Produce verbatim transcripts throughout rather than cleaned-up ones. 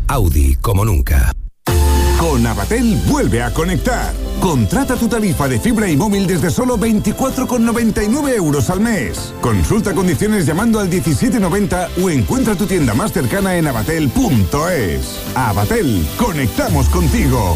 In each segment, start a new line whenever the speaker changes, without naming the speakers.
Audi como nunca.
Con Avatel vuelve a conectar. Contrata tu tarifa de fibra y móvil desde solo veinticuatro con noventa y nueve euros al mes. Consulta condiciones llamando al diecisiete noventa o encuentra tu tienda más cercana en avatel punto es. Avatel, conectamos contigo.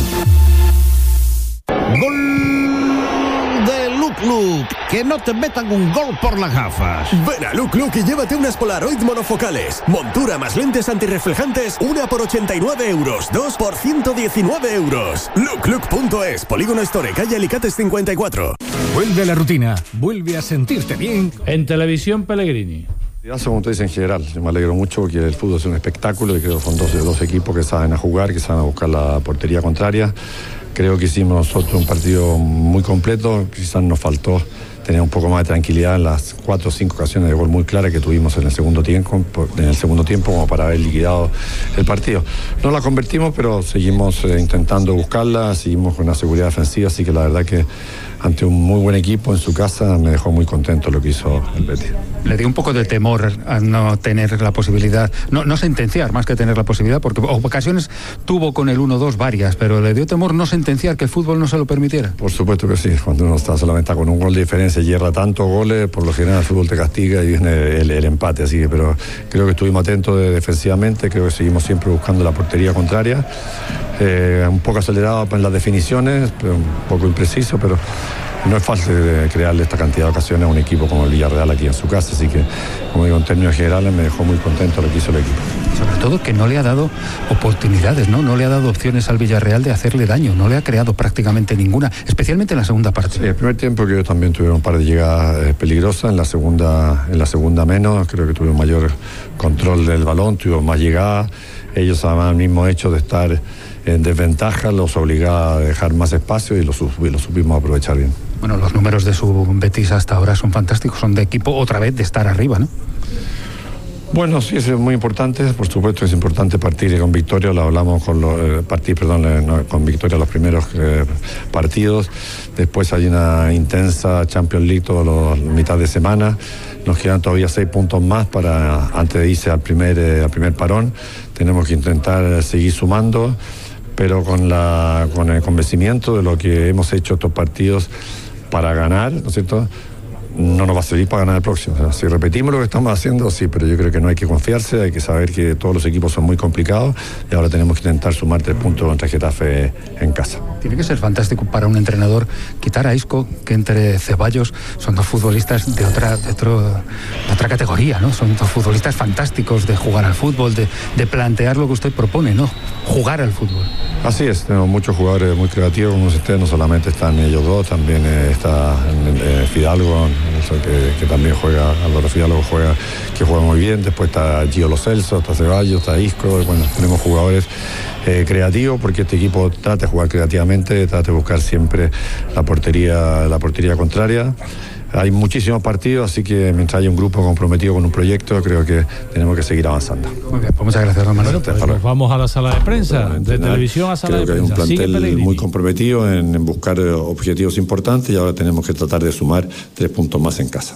Gol de Look Look. Que no te metan un gol por las gafas.
Ven a Look Look y llévate unas Polaroid monofocales. Montura más lentes antirreflejantes, una por ochenta y nueve euros, dos por ciento diecinueve euros. look look punto es, Polígono Store, calle Alicates cincuenta y cuatro.
Vuelve a la rutina, vuelve a sentirte bien.
En Televisión Pellegrini.
Como tú dices en general, yo me alegro mucho porque el fútbol es un espectáculo y creo que son dos, dos equipos que saben a jugar, que saben a buscar la portería contraria. Creo que hicimos nosotros un partido muy completo, quizás nos faltó tener un poco más de tranquilidad en las cuatro o cinco ocasiones de gol muy claras que tuvimos en el segundo tiempo, en el segundo tiempo como para haber liquidado el partido. No la convertimos, pero seguimos eh, intentando buscarla, seguimos con una seguridad defensiva, así que la verdad que ante un muy buen equipo en su casa me dejó muy contento lo que hizo el Betis.
Le dio un poco de temor a no tener la posibilidad, no, no sentenciar más que tener la posibilidad, porque ocasiones tuvo con el uno dos varias, pero le dio temor no sentenciar, que el fútbol no se lo permitiera.
Por supuesto que sí, cuando uno está solamente con un gol de diferencia, hierra tantos goles, por lo general el fútbol te castiga y viene el, el empate, así que, pero creo que estuvimos atentos de, defensivamente, creo que seguimos siempre buscando la portería contraria, eh, un poco acelerado en las definiciones, pero un poco impreciso, pero no es fácil de crearle esta cantidad de ocasiones a un equipo como el Villarreal aquí en su casa, así que, como digo, en términos generales me dejó muy contento lo que hizo el equipo.
Sobre todo que no le ha dado oportunidades, ¿no? No le ha dado opciones al Villarreal de hacerle daño, no le ha creado prácticamente ninguna, especialmente en la segunda parte.
Sí, el primer tiempo que ellos también tuvieron un par de llegadas eh, peligrosas, en la segunda, en la segunda menos, creo que tuvieron mayor control del balón, tuvieron más llegadas, ellos además el mismo hecho de estar en desventaja los obligaba a dejar más espacio y lo, y lo supimos aprovechar bien.
Bueno, los números de su Betis hasta ahora son fantásticos, son de equipo otra vez de estar arriba, ¿no?
Bueno, sí, es muy importante, por supuesto es importante partir con victoria, lo hablamos con los, eh, partir, perdón, eh, no, con victoria los primeros eh, partidos, después hay una intensa Champions League todos los mitad de semana, nos quedan todavía seis puntos más para antes de irse al primer, eh, al primer parón, tenemos que intentar seguir sumando, pero con, la, con el convencimiento de lo que hemos hecho estos partidos para ganar, ¿no es cierto?, no nos va a servir para ganar el próximo. O sea, si repetimos lo que estamos haciendo, sí, pero yo creo que no hay que confiarse, hay que saber que todos los equipos son muy complicados y ahora tenemos que intentar sumar tres puntos contra Getafe en casa.
Tiene que ser fantástico para un entrenador quitar a Isco, que entre Ceballos son dos futbolistas de otra, de otro, de otra categoría, ¿no? Son dos futbolistas fantásticos de jugar al fútbol, de, de plantear lo que usted propone, ¿no? Jugar al fútbol.
Así es, tenemos muchos jugadores muy creativos como ustedes, no solamente están ellos dos, también eh, está eh, Fidalgo, que, que también juega, Álvaro Fidalgo juega, que juega muy bien, después está Gio Lo Celso, está Ceballos, está Isco, bueno, tenemos jugadores eh, creativos porque este equipo trata de jugar creativamente, trata de buscar siempre la portería, la portería contraria. Hay muchísimos partidos, así que mientras haya un grupo comprometido con un proyecto, creo que tenemos que seguir avanzando.
Muy bien, pues muchas gracias, Román.
Bueno, pues nos vamos a la sala de prensa, de televisión a sala de prensa.
Creo que hay un plantel muy comprometido en, en buscar objetivos importantes y ahora tenemos que tratar de sumar tres puntos más en casa.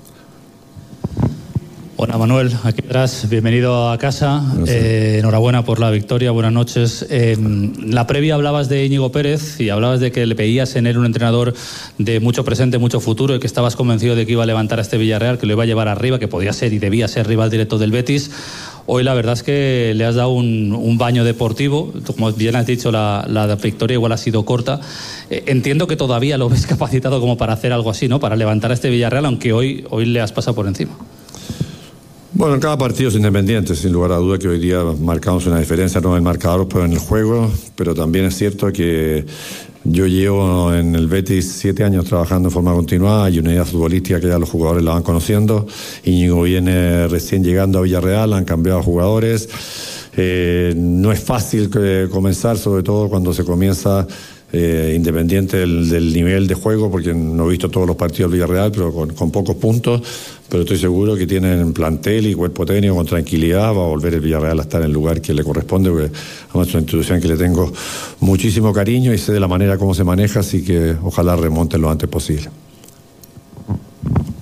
Hola Manuel, aquí atrás, bienvenido a casa, eh, enhorabuena por la victoria, buenas noches. Eh, en la previa hablabas de Íñigo Pérez y hablabas de que le veías en él un entrenador de mucho presente, mucho futuro y que estabas convencido de que iba a levantar a este Villarreal, que lo iba a llevar arriba, que podía ser y debía ser rival directo del Betis. Hoy la verdad es que le has dado un, un baño deportivo, como bien has dicho, la, la victoria igual ha sido corta. Eh, entiendo que todavía lo ves capacitado como para hacer algo así, ¿no? Para levantar a este Villarreal, aunque hoy, hoy le has pasado por encima.
Bueno, cada partido es independiente, sin lugar a duda que hoy día marcamos una diferencia, no en el marcador, pero en el juego, pero también es cierto que yo llevo en el Betis siete años trabajando en forma continuada, hay una idea futbolística que ya los jugadores la van conociendo, Íñigo viene recién llegando a Villarreal, han cambiado jugadores, eh, no es fácil eh, comenzar, sobre todo cuando se comienza Eh, independiente del, del nivel de juego, porque no he visto todos los partidos del Villarreal, pero con, con pocos puntos, pero estoy seguro que tienen plantel y cuerpo técnico con tranquilidad, va a volver el Villarreal a estar en el lugar que le corresponde, porque es una institución que le tengo muchísimo cariño y sé de la manera como se maneja, así que ojalá remonte lo antes posible.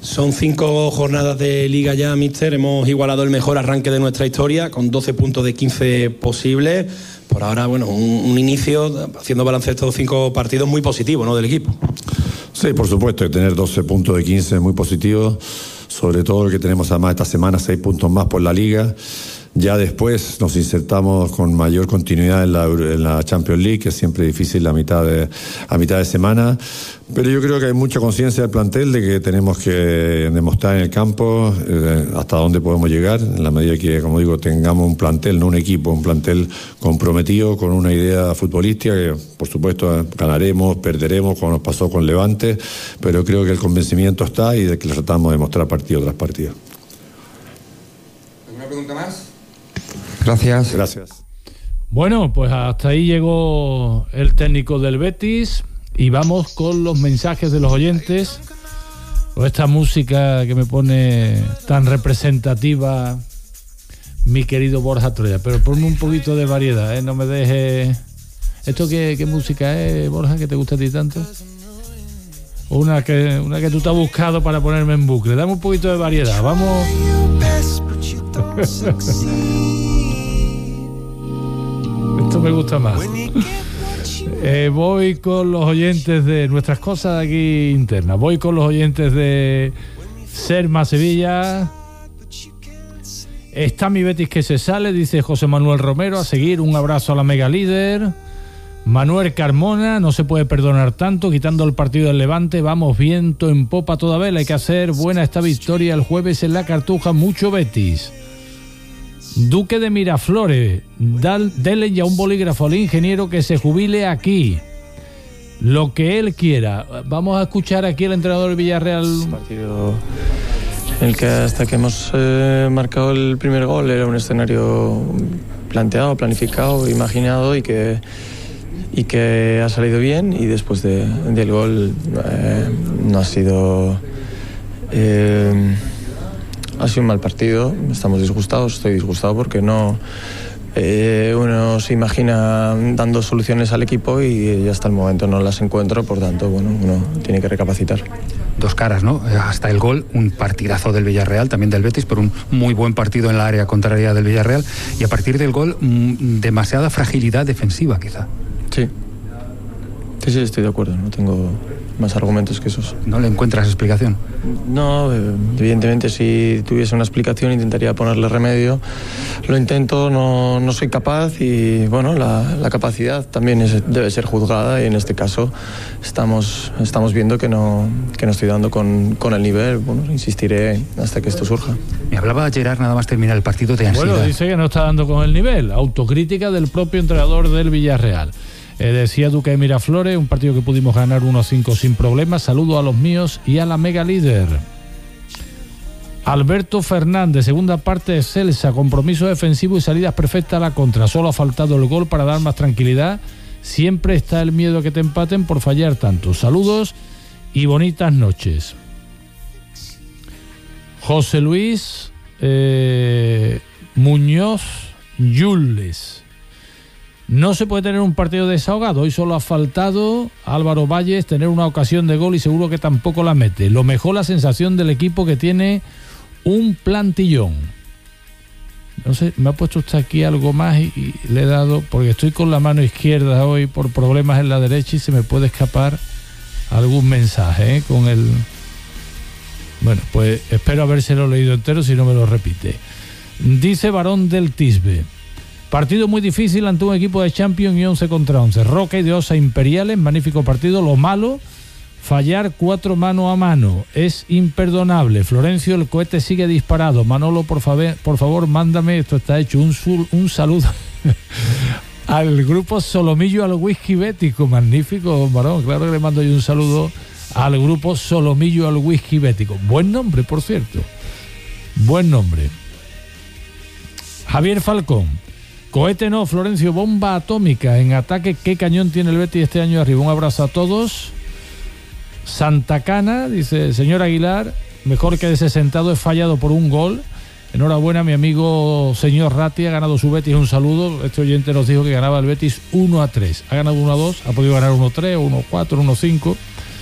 Son cinco jornadas de Liga ya, míster. Hemos igualado el mejor arranque de nuestra historia, con doce puntos de quince posibles. Por ahora, bueno, un, un inicio, haciendo balance de estos cinco partidos, muy positivo, ¿no?, del equipo.
Sí, por supuesto, que tener doce puntos de quince es muy positivo. Sobre todo el que tenemos además esta semana, seis puntos más por la Liga. Ya después nos insertamos con mayor continuidad en la, en la Champions League, que es siempre difícil la mitad de, a mitad de semana. Pero yo creo que hay mucha conciencia del plantel de que tenemos que demostrar en el campo eh, hasta dónde podemos llegar, en la medida que, como digo, tengamos un plantel, no un equipo, un plantel comprometido con una idea futbolística que, por supuesto, ganaremos, perderemos, como nos pasó con Levante, pero creo que el convencimiento está y de que le tratamos de mostrar partido tras partido.
¿Alguna pregunta más?
Gracias. Gracias.
Bueno, pues hasta ahí llegó el técnico del Betis y vamos con los mensajes de los oyentes. Con esta música que me pone tan representativa mi querido Borja Troya. Pero ponme un poquito de variedad, ¿eh? No me dejes... ¿Esto qué, qué música es, Borja, que te gusta a ti tanto? Una que, una que tú te has buscado para ponerme en bucle. Dame un poquito de variedad, vamos... Esto me gusta más. Eh, voy con los oyentes de nuestras cosas aquí internas. Voy con los oyentes de Serma Sevilla. Está mi Betis que se sale, dice José Manuel Romero. A seguir, un abrazo a la mega líder. Manuel Carmona, no se puede perdonar tanto, quitando el partido del Levante. Vamos viento en popa toda vela. Hay que hacer buena esta victoria el jueves en la Cartuja. Mucho Betis. Duque de Miraflores, dal, denle ya un bolígrafo al ingeniero que se jubile aquí. Lo que él quiera. Vamos a escuchar aquí al entrenador del Villarreal.
Un partido en el que hasta que hemos eh, marcado el primer gol era un escenario planteado, planificado, imaginado y que, y que ha salido bien, y después de, del gol eh, no ha sido... Eh, Ha sido un mal partido, estamos disgustados, estoy disgustado porque no eh, uno se imagina dando soluciones al equipo y hasta el momento no las encuentro, por tanto, bueno, uno tiene que recapacitar.
Dos caras, ¿no? Hasta el gol, un partidazo del Villarreal, también del Betis, pero un muy buen partido en la área contraria del Villarreal, y a partir del gol, demasiada fragilidad defensiva, quizá.
Sí, sí, sí, estoy de acuerdo, no tengo más argumentos que esos.
¿No le encuentras explicación?
No, evidentemente si tuviese una explicación intentaría ponerle remedio. Lo intento, no, no soy capaz y bueno, la, la capacidad también es, debe ser juzgada, y en este caso estamos, estamos viendo que no, que no estoy dando con, con el nivel. Bueno, insistiré hasta que esto surja.
Me hablaba Gerard nada más terminar el partido de ansiedad.
Bueno, dice que no está dando con el nivel. Autocrítica del propio entrenador del Villarreal. Eh, decía Duque de Miraflores, un partido que pudimos ganar uno a cinco sin problemas. Saludo a los míos y a la mega líder. Alberto Fernández, segunda parte excelsa, compromiso defensivo y salidas perfectas a la contra. Solo ha faltado el gol para dar más tranquilidad. Siempre está el miedo a que te empaten por fallar tanto. Saludos y bonitas noches. José Luis eh, Muñoz Yules. No se puede tener un partido desahogado. Hoy solo ha faltado a Álvaro Valles tener una ocasión de gol y seguro que tampoco la mete. Lo mejor, la sensación del equipo, que tiene un plantillón. No sé, me ha puesto usted aquí algo más y, y le he dado, porque estoy con la mano izquierda hoy por problemas en la derecha y se me puede escapar algún mensaje, ¿eh? Con el... Bueno, pues espero habérselo leído entero, si no me lo repite. Dice Barón del Tisbe: partido muy difícil ante un equipo de Champions y once contra once. Roca y de Osa Imperiales, magnífico partido. Lo malo, fallar cuatro mano a mano. Es imperdonable. Florencio, el cohete sigue disparado. Manolo, por favor, por favor, mándame, esto está hecho, un, un saludo al grupo Solomillo al Whisky Bético. Magnífico, varón. Claro que le mando yo un saludo al grupo Solomillo al Whisky Bético. Buen nombre, por cierto. Buen nombre. Javier Falcón: cohete no, Florencio, bomba atómica en ataque. ¿Qué cañón tiene el Betis este año arriba? Un abrazo a todos. Santa Cana dice: señor Aguilar, mejor que de sesentado, es fallado por un gol. Enhorabuena, mi amigo señor Ratti, ha ganado su Betis. Un saludo. Este oyente nos dijo que ganaba el Betis uno a tres. Ha ganado uno a dos, ha podido ganar uno a tres, uno a cuatro, uno a cinco.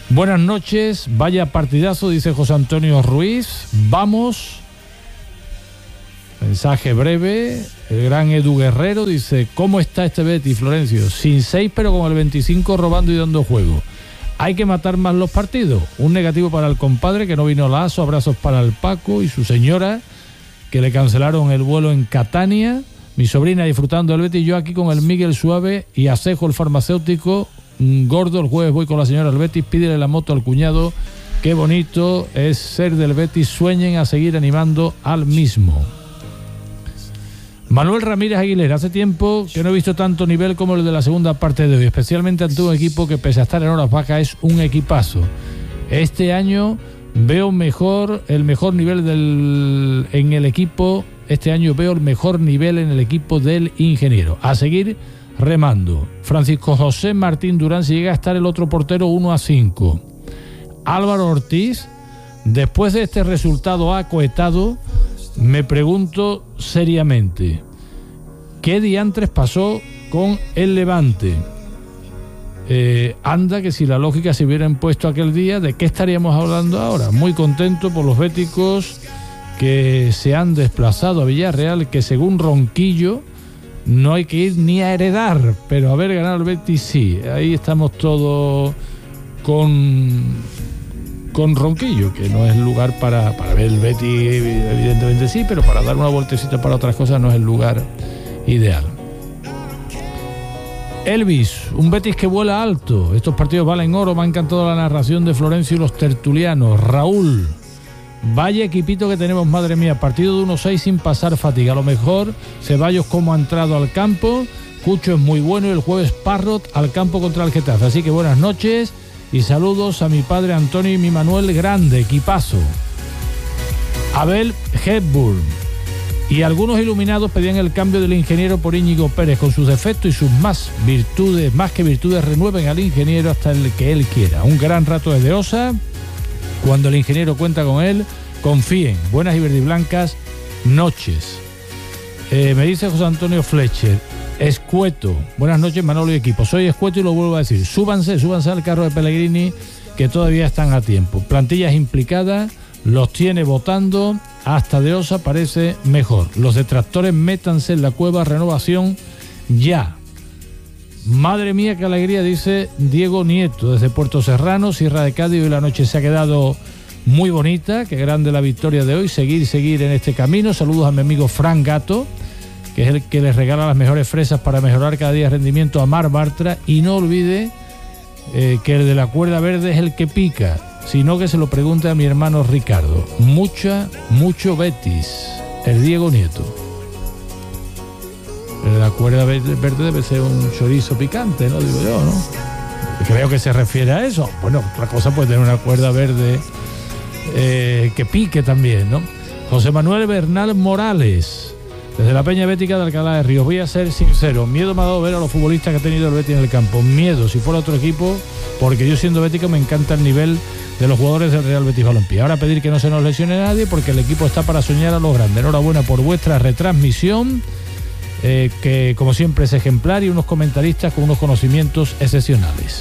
Buenas noches, vaya partidazo, dice José Antonio Ruiz. Vamos. Mensaje breve. El gran Edu Guerrero dice: ¿cómo está este Betis, Florencio? Sin seis, pero con el veinticinco robando y dando juego. Hay que matar más los partidos. Un negativo para el compadre que no vino Lazo. Abrazos para el Paco y su señora, que le cancelaron el vuelo en Catania. Mi sobrina disfrutando del Betis, yo aquí con el Miguel Suave y Acejo el farmacéutico. Gordo, el jueves voy con la señora al Betis, pídele la moto al cuñado. Qué bonito es ser del Betis, sueñen a seguir animando al mismo. Manuel Ramírez Aguilera, hace tiempo que no he visto tanto nivel como el de la segunda parte de hoy, especialmente ante un equipo que pese a estar en horas bajas es un equipazo. Este año veo mejor el mejor nivel del en el equipo, este año veo el mejor nivel en el equipo del ingeniero. A seguir remando. Francisco José Martín Durán, si llega a estar el otro portero uno a cinco. Álvaro Ortiz, después de este resultado acoetado, me pregunto seriamente, ¿qué diantres pasó con el Levante? Eh, anda que si la lógica se hubiera impuesto aquel día, ¿de qué estaríamos hablando ahora? Muy contento por los béticos que se han desplazado a Villarreal, que según Ronquillo no hay que ir ni a heredar, pero haber ganado el Betis sí. Ahí estamos todos con, con Ronquillo, que no es el lugar para, para ver el Betis, evidentemente sí, pero para dar una vueltecita para otras cosas no es el lugar ideal. Elvis, un Betis que vuela alto. Estos partidos valen oro. Me ha encantado la narración de Florencio y los tertulianos. Raúl, vaya equipito que tenemos, madre mía. Partido de uno seis sin pasar fatiga. A lo mejor Ceballos como ha entrado al campo. Cucho es muy bueno y el jueves Parrot al campo contra el Getafe. Así que buenas noches y saludos a mi padre Antonio y mi Manuel, grande, equipazo. Abel Hepburn. Y algunos iluminados pedían el cambio del ingeniero por Íñigo Pérez. Con sus defectos y sus más virtudes, más que virtudes, renueven al ingeniero hasta el que él quiera. Un gran rato desde Osa. Cuando el ingeniero cuenta con él, confíen. Buenas y verdiblancas noches. Eh, me dice José Antonio Fletcher, Escueto. Buenas noches, Manolo y equipo. Soy Escueto y lo vuelvo a decir. Súbanse, súbanse al carro de Pellegrini, que todavía están a tiempo. Plantillas implicadas, los tiene votando. Hasta de Osa parece mejor. Los detractores, métanse en la cueva, renovación ya. Madre mía, qué alegría, dice Diego Nieto, desde Puerto Serrano, Sierra de Cádiz. Hoy la noche se ha quedado muy bonita. Qué grande la victoria de hoy. Seguir, seguir en este camino. Saludos a mi amigo Fran Gato, que es el que les regala las mejores fresas para mejorar cada día el rendimiento a Mar Bartra. Y no olvide eh, que el de la cuerda verde es el que pica, sino que se lo pregunte a mi hermano Ricardo. Mucha, mucho Betis. El Diego Nieto. La cuerda verde debe ser un chorizo picante, ¿no? Digo yo, ¿no? Creo que se refiere a eso. Bueno, otra cosa puede tener una cuerda verde eh, que pique también, ¿no? José Manuel Bernal Morales, desde la Peña Bética de Alcalá de Ríos. Voy a ser sincero, miedo me ha dado ver a los futbolistas que ha tenido el Betis en el campo. Miedo, si fuera otro equipo, porque yo siendo bético me encanta el nivel de los jugadores del Real Betis Balompié. Ahora pedir que no se nos lesione nadie, porque el equipo está para soñar a lo grande. Enhorabuena por vuestra retransmisión, eh, que como siempre es ejemplar, y unos comentaristas con unos conocimientos excepcionales.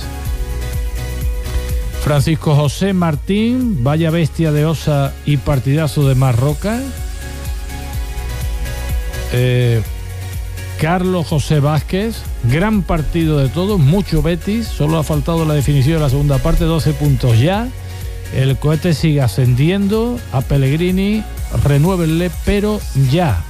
Francisco José Martín, vaya bestia de Osa y partidazo de Marroca. Eh, Carlos José Vázquez, gran partido de todos, mucho Betis, solo ha faltado la definición de la segunda parte, doce puntos ya. El cohete sigue ascendiendo. A Pellegrini, renuévenle, pero ya.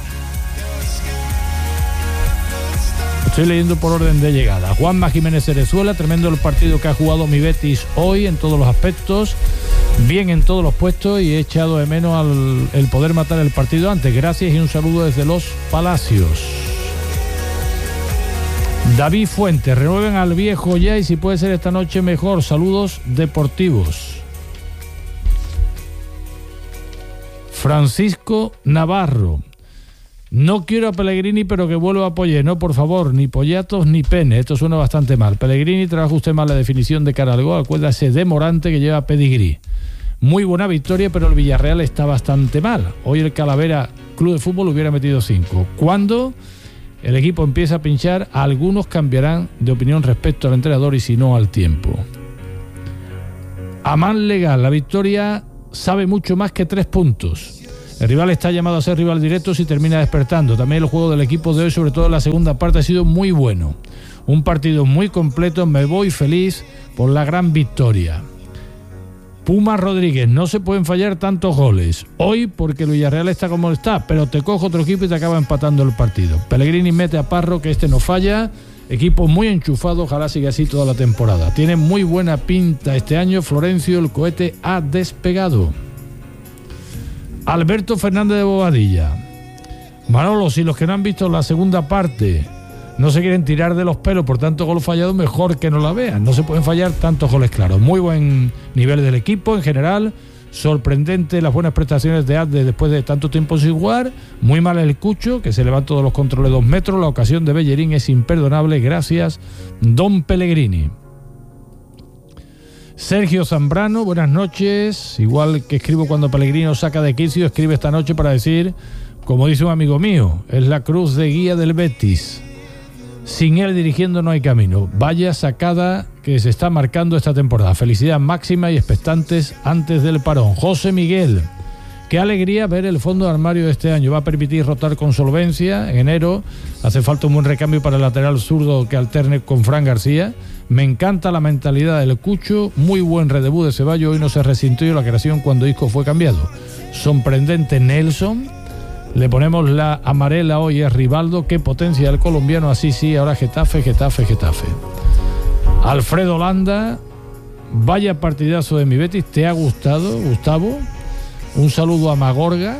Estoy leyendo por orden de llegada. Juanma Jiménez Cerezuela, tremendo el partido que ha jugado mi Betis hoy en todos los aspectos, bien en todos los puestos, y he echado de menos al, el poder matar el partido antes. Gracias y un saludo desde Los Palacios. David Fuentes, renueven al viejo ya y si puede ser esta noche mejor. Saludos deportivos. Francisco Navarro, no quiero a Pellegrini, pero que vuelva a Poyet, no, por favor, ni Pollatos ni Pene, esto suena bastante mal. Pellegrini, trabaja usted mal la definición de cara al gol, acuérdase de Morante, que lleva pedigrí. Muy buena victoria, pero el Villarreal está bastante mal. Hoy el Calavera Club de Fútbol hubiera metido cinco. Cuando el equipo empieza a pinchar, algunos cambiarán de opinión respecto al entrenador y si no al tiempo. Amán Legal, la victoria sabe mucho más que tres puntos. El rival está llamado a ser rival directo si termina despertando. También el juego del equipo de hoy, sobre todo en la segunda parte, ha sido muy bueno. Un partido muy completo, me voy feliz por la gran victoria. Puma Rodríguez, no se pueden fallar tantos goles. Hoy porque el Villarreal está como está, pero te coge otro equipo y te acaba empatando el partido. Pellegrini mete a Parro, que este no falla. Equipo muy enchufado, ojalá siga así toda la temporada. Tiene muy buena pinta este año Florencio, el cohete ha despegado. Alberto Fernández de Bobadilla. Manolo, si los que no han visto la segunda parte no se quieren tirar de los pelos por tanto gol fallado, mejor que no la vean. No se pueden fallar tantos goles claros. Muy buen nivel del equipo en general. Sorprendente las buenas prestaciones de Adde después de tanto tiempo sin jugar. Muy mal el Cucho, que se levanta todos los controles dos metros. La ocasión de Bellerín es imperdonable. Gracias, don Pellegrini. Sergio Zambrano, buenas noches. Igual que escribo cuando Pellegrini nos saca de quicio, escribe esta noche para decir, como dice un amigo mío, es la cruz de guía del Betis. Sin él dirigiendo no hay camino. Vaya sacada que se está marcando esta temporada. Felicidad máxima y expectantes antes del parón. José Miguel, qué alegría ver el fondo de armario de este año. Va a permitir rotar con solvencia en enero. Hace falta un buen recambio para el lateral zurdo que alterne con Fran García. Me encanta la mentalidad del Cucho. Muy buen redebut de Ceballos. Hoy no se resintió la creación cuando Isco fue cambiado. Sorprendente Nelson. Le ponemos la amarela hoy a Rivaldo. Qué potencia el colombiano. Así sí, ahora Getafe, Getafe, Getafe. Alfredo Landa. Vaya partidazo de mi Betis. ¿Te ha gustado, Gustavo? Un saludo a Magorga.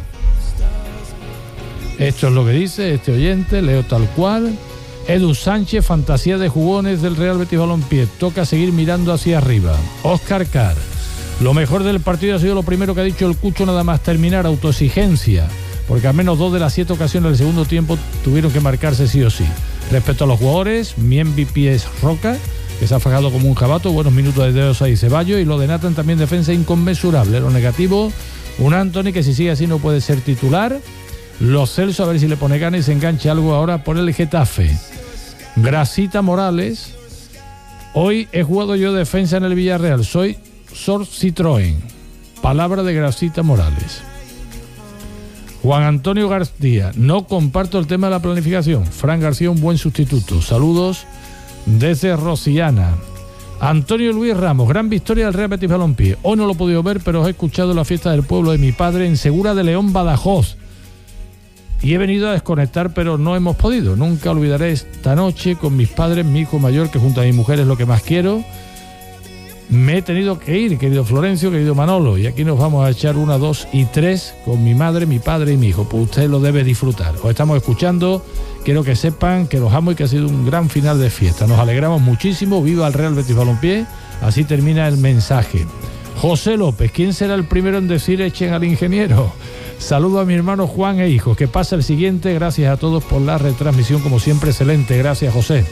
Esto es lo que dice este oyente. Leo tal cual. Edu Sánchez, fantasía de jugones del Real Betis Balompié. Toca seguir mirando hacia arriba. Óscar Carr. Lo mejor del partido ha sido lo primero que ha dicho el Cucho nada más terminar. Autoexigencia. Porque al menos dos de las siete ocasiones del segundo tiempo tuvieron que marcarse sí o sí. Respecto a los jugadores, mi M V P es Roca, que se ha fajado como un jabato, buenos minutos de Deos ahí Ceballos, y lo de Nathan también defensa inconmensurable. Lo negativo, un Anthony que si sigue así no puede ser titular. Los Celso, a ver si le pone gana y se engancha algo ahora por el Getafe. Grasita Morales, hoy he jugado yo defensa en el Villarreal, soy Sor Citroën. Palabra de Grasita Morales. Juan Antonio García, no comparto el tema de la planificación. Fran García, un buen sustituto. Saludos desde Rosiana. Antonio Luis Ramos, gran victoria del Real Betis Balompié. Hoy no lo he podido ver, pero os he escuchado en la fiesta del pueblo de mi padre en Segura de León, Badajoz. Y he venido a desconectar, pero no hemos podido. Nunca olvidaré esta noche con mis padres, mi hijo mayor, que junto a mi mujer es lo que más quiero. Me he tenido que ir, querido Florencio, querido Manolo, y aquí nos vamos a echar una, dos y tres con mi madre, mi padre y mi hijo. Pues usted lo debe disfrutar. Os estamos escuchando, quiero que sepan que los amo y que ha sido un gran final de fiesta. Nos alegramos muchísimo, viva el Real Betis Balompié. Así termina el mensaje. José López, ¿quién será el primero en decir echen al ingeniero? Saludo a mi hermano Juan e hijos. Que pasa el siguiente. Gracias a todos por la retransmisión, como siempre, excelente. Gracias, José.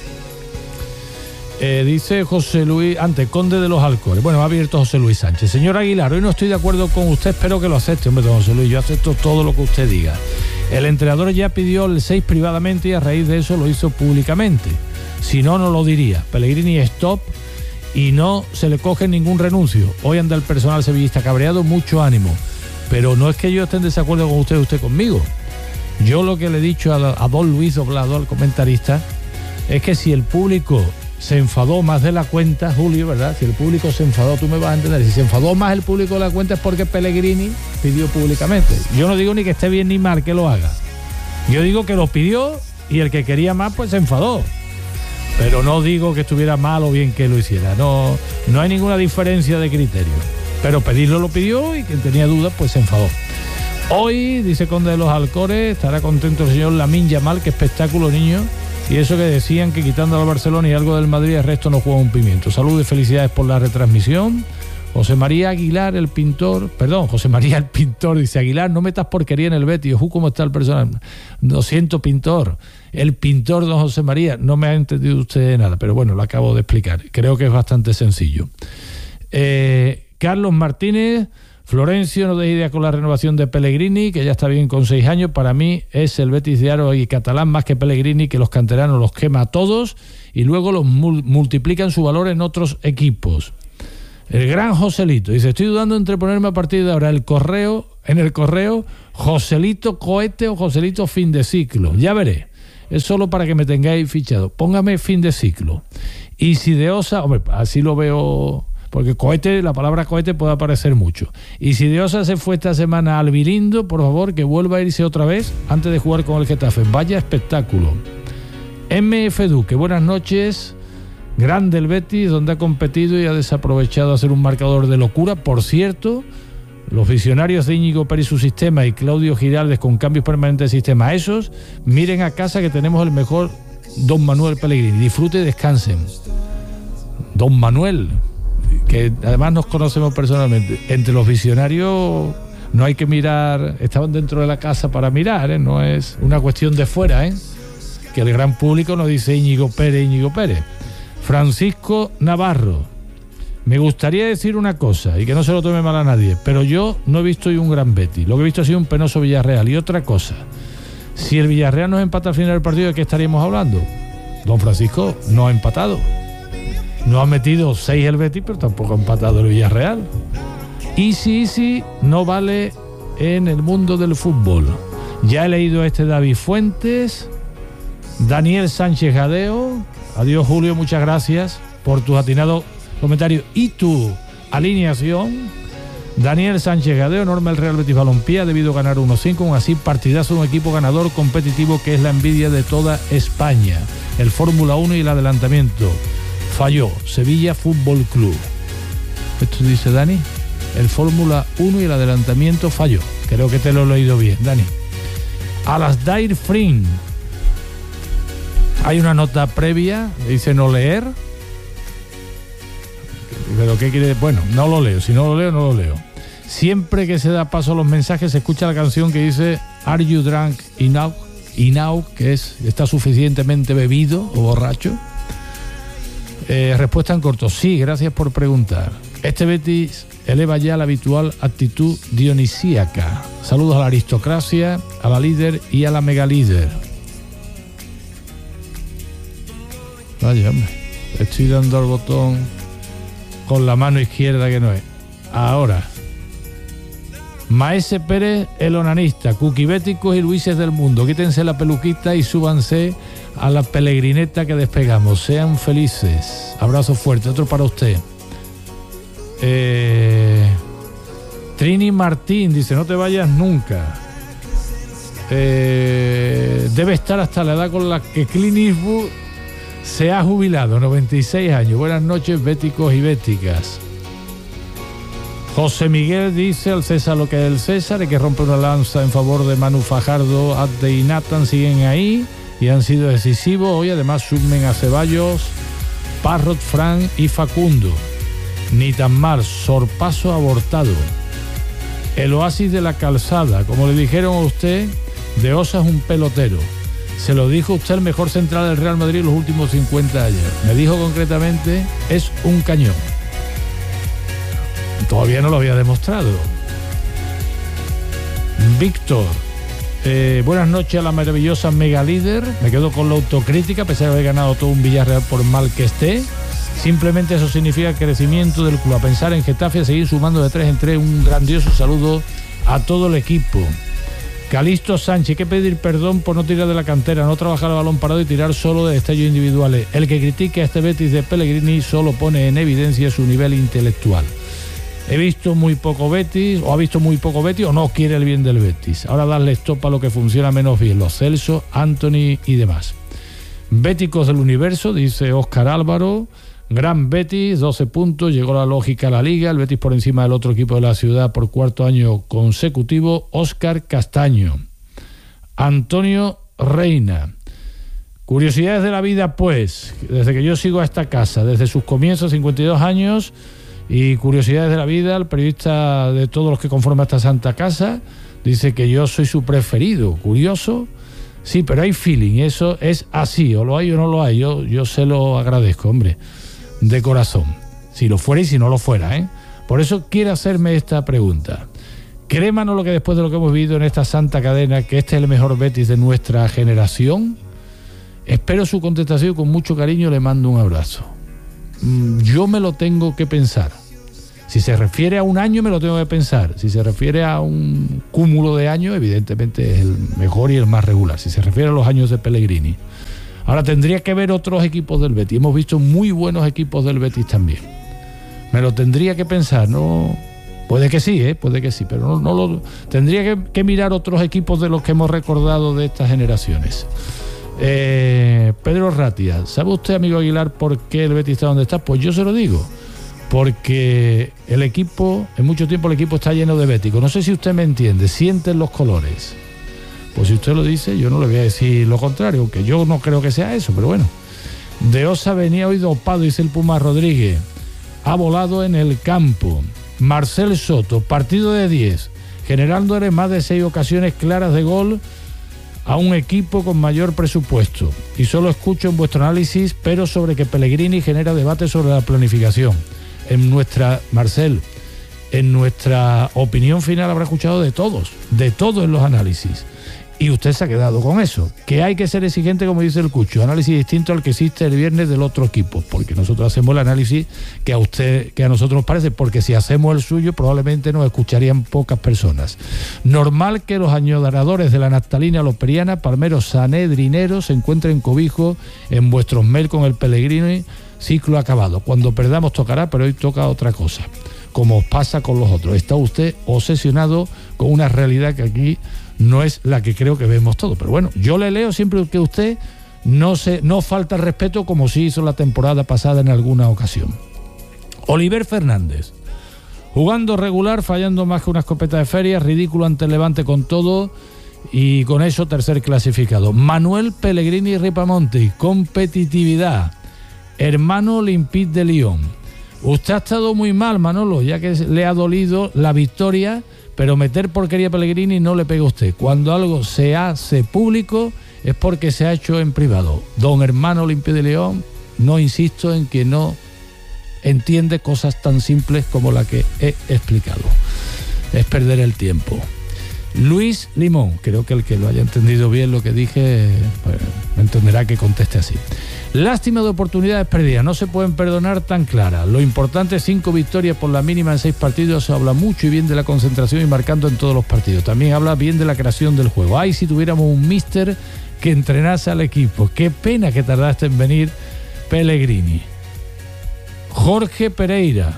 Eh, dice José Luis, antes, Conde de los Alcores. Bueno, ha abierto José Luis Sánchez. Señor Aguilar, hoy no estoy de acuerdo con usted, espero que lo acepte, hombre, don José Luis. Yo acepto todo lo que usted diga. El entrenador ya pidió el seis privadamente y a raíz de eso lo hizo públicamente. Si no, no lo diría. Pellegrini stop y no se le coge ningún renuncio. Hoy anda el personal sevillista cabreado, mucho ánimo. Pero no es que yo esté en desacuerdo con usted, usted conmigo. Yo lo que le he dicho a, a don Luis Doblado, al comentarista, es que si el público se enfadó más de la cuenta, Julio, ¿verdad? Si el público se enfadó, tú me vas a entender. Si se enfadó más el público de la cuenta es porque Pellegrini pidió públicamente. Yo no digo ni que esté bien ni mal que lo haga. Yo digo que lo pidió y el que quería más, pues se enfadó. Pero no digo que estuviera mal o bien que lo hiciera. No, no hay ninguna diferencia de criterio. Pero pedirlo lo pidió y quien tenía dudas, pues se enfadó. Hoy, dice Conde de los Alcores, estará contento el señor Lamine Yamal, qué espectáculo, niño. Y eso que decían que quitando al Barcelona y algo del Madrid, el resto no juega un pimiento. Saludos y felicidades por la retransmisión. José María Aguilar, el pintor, perdón, José María el pintor, dice Aguilar, no metas porquería en el Betis. Ojo, ¿cómo está el personal? Lo siento, pintor. El pintor, don José María, no me ha entendido usted nada, pero bueno, lo acabo de explicar. Creo que es bastante sencillo. Eh, Carlos Martínez, Florencio, no de idea con la renovación de Pellegrini, que ya está bien con seis años. Para mí es el Betis de Aro y catalán más que Pellegrini, que los canteranos los quema a todos y luego los mul- multiplican su valor en otros equipos. El gran Joselito dice: estoy dudando entre ponerme a partir de ahora el correo, en el correo Joselito Cohete o Joselito Fin de Ciclo. Ya veré. Es solo para que me tengáis fichado. Póngame Fin de Ciclo. Y si de Osa, hombre, así lo veo, porque cohete, la palabra cohete puede aparecer mucho. Y si de Osa se fue esta semana al Virindo, por favor, que vuelva a irse otra vez antes de jugar con el Getafe. Vaya espectáculo. M F Duque, buenas noches. Grande el Betis, donde ha competido y ha desaprovechado a ser un marcador de locura. Por cierto, los visionarios de Íñigo Pérez y su sistema y Claudio Giraldes con cambios permanentes de sistema, esos, miren a casa que tenemos el mejor Don Manuel Pellegrini. Disfrute y descansen. Don Manuel, que además nos conocemos personalmente. Entre los visionarios no hay que mirar, estaban dentro de la casa para mirar, ¿eh? No es una cuestión de fuera, ¿eh? Que el gran público nos dice Íñigo Pérez, Íñigo Pérez. Francisco Navarro, me gustaría decir una cosa y que no se lo tome mal a nadie, pero yo no he visto hoy un gran Betis. Lo que he visto ha sido un penoso Villarreal. Y otra cosa, si el Villarreal nos empata al final del partido, ¿de qué estaríamos hablando? Don Francisco no ha empatado. No ha metido seis el Betis, pero tampoco ha empatado el Villarreal. Easy, easy no vale en el mundo del fútbol. Ya he leído a este David Fuentes, Daniel Sánchez Gadeo. Adiós, Julio, muchas gracias por tus atinados comentarios y tu alineación. Daniel Sánchez Gadeo, enorme el Real Betis Balompié, ha debido ganar uno cinco, aún así partidazo de un equipo ganador competitivo que es la envidia de toda España. El Fórmula uno y el adelantamiento. Falló. Sevilla Fútbol Club. ¿Esto dice Dani? El Fórmula uno y el adelantamiento falló. Creo que te lo he leído bien, Dani. Alasdair Frin. Hay una nota previa, dice no leer. ¿Pero qué quiere? Bueno, no lo leo. Si no lo leo, no lo leo. Siempre que se da paso a los mensajes, se escucha la canción que dice Are you drunk enough? Enough, que es, ¿está suficientemente bebido o borracho? Eh, respuesta en corto, sí, gracias por preguntar. Este Betis eleva ya la habitual actitud dionisíaca. Saludos a la aristocracia, a la líder y a la megalíder. Vaya, hombre, estoy dando al botón con la mano izquierda que no es. Ahora, Maese Pérez, el onanista, cuquibéticos y luises del mundo, quítense la peluquita y súbanse a la pelegrineta que despegamos. Sean felices. Abrazo fuerte. Otro para usted. Eh, Trini Martín dice, no te vayas nunca. Eh, debe estar hasta la edad con la que Clint Eastwood se ha jubilado, noventa y seis años. Buenas noches, béticos y béticas. José Miguel dice, al César lo que es el César, hay que romper una lanza en favor de Manu Fajardo, Adde y Nathan siguen ahí y han sido decisivos. Hoy además sumen a Ceballos, Parrot, Fran y Facundo. Ni tan mal, sorpaso abortado. El oasis de la calzada, como le dijeron a usted, de Osa es un pelotero. Se lo dijo usted el mejor central del Real Madrid en los últimos cincuenta años. Me dijo concretamente, es un cañón. Todavía no lo había demostrado. Víctor, eh, buenas noches a la maravillosa mega líder. Me quedo con la autocrítica, a pesar de haber ganado todo un Villarreal por mal que esté. Simplemente eso significa el crecimiento del club. A pensar en Getafe, a seguir sumando de tres en tres. Un grandioso saludo a todo el equipo. Calixto Sánchez, hay que pedir perdón por no tirar de la cantera, no trabajar el balón parado y tirar solo de destellos individuales. El que critique a este Betis de Pellegrini solo pone en evidencia su nivel intelectual. He visto muy poco Betis, o ha visto muy poco Betis, o no quiere el bien del Betis. Ahora darle stop a lo que funciona menos bien, los Celso, Anthony y demás. Béticos del universo, dice Óscar Álvaro. Gran Betis, doce puntos, llegó la lógica a la liga, el Betis por encima del otro equipo de la ciudad por cuarto año consecutivo. Óscar Castaño. Antonio Reina. Curiosidades de la vida, pues, desde que yo sigo a esta casa, desde sus comienzos, cincuenta y dos años, y curiosidades de la vida, el periodista de todos los que conforman esta santa casa dice que yo soy su preferido. Curioso, sí, pero hay feeling, eso es así, o lo hay o no lo hay, yo, yo se lo agradezco, hombre, de corazón, si lo fuera y si no lo fuera, ¿eh? Por eso quiero hacerme esta pregunta. ¿Cree Manolo que después de lo que hemos vivido en esta santa cadena, que este es el mejor Betis de nuestra generación? Espero su contestación y con mucho cariño le mando un abrazo. Yo me lo tengo que pensar. Si se refiere a un año me lo tengo que pensar. Si se refiere a un cúmulo de años, evidentemente es el mejor y el más regular. Si se refiere a los años de Pellegrini. Ahora tendría que ver otros equipos del Betis. Hemos visto muy buenos equipos del Betis también. Me lo tendría que pensar, ¿no? Puede que sí, ¿eh? Puede que sí, pero no, no lo... Tendría que, que mirar otros equipos de los que hemos recordado de estas generaciones. Eh, Pedro Ratia, ¿sabe usted, amigo Aguilar, por qué el Betis está donde está? Pues yo se lo digo. Porque el equipo, en mucho tiempo el equipo está lleno de béticos. No sé si usted me entiende, sienten los colores. Pues si usted lo dice, yo no le voy a decir lo contrario, aunque yo no creo que sea eso, pero bueno. De Osa venía hoy dopado, dice el Puma Rodríguez. Ha volado en el campo. Marcel Soto, partido de diez, generándole más de seis ocasiones claras de gol a un equipo con mayor presupuesto. Y solo escucho en vuestro análisis, pero sobre que Pellegrini genera debate sobre la planificación. En nuestra, Marcel, en nuestra opinión final habrá escuchado de todos, de todos en los análisis. Y usted se ha quedado con eso, que hay que ser exigente, como dice el Cucho, análisis distinto al que existe el viernes del otro equipo, porque nosotros hacemos el análisis que a usted, que a nosotros nos parece, porque si hacemos el suyo probablemente nos escucharían pocas personas. Normal que los añoradores de la naftalina loperiana, palmeros sanedrineros, se encuentren cobijo en vuestros mail con el Pellegrini, ciclo acabado. Cuando perdamos tocará, pero hoy toca otra cosa, como pasa con los otros. Está usted obsesionado con una realidad que aquí no es la que creo que vemos todos. Pero bueno, yo le leo siempre que usted no, se, no falta el respeto, como sí hizo la temporada pasada en alguna ocasión. Oliver Fernández, jugando regular, fallando más que una escopeta de feria, ridículo ante el Levante con todo, y con eso tercer clasificado. Manuel Pellegrini Ripamonti, competitividad. Hermano Olympique de Lyon. Usted ha estado muy mal, Manolo, ya que le ha dolido la victoria, pero meter porquería a Pellegrini no le pega a usted. Cuando algo se hace público es porque se ha hecho en privado. Don Hermano Olympique de Lyon, no insisto en que no entiende cosas tan simples como la que he explicado. Es perder el tiempo. Luis Limón, creo que el que lo haya entendido bien lo que dije, pues, entenderá que conteste así. Lástima de oportunidades perdidas, no se pueden perdonar tan claras. Lo importante es cinco victorias por la mínima en seis partidos. Se habla mucho y bien de la concentración y marcando en todos los partidos. También habla bien de la creación del juego. Ay, si tuviéramos un míster que entrenase al equipo. Qué pena que tardaste en venir, Pellegrini. Jorge Pereira.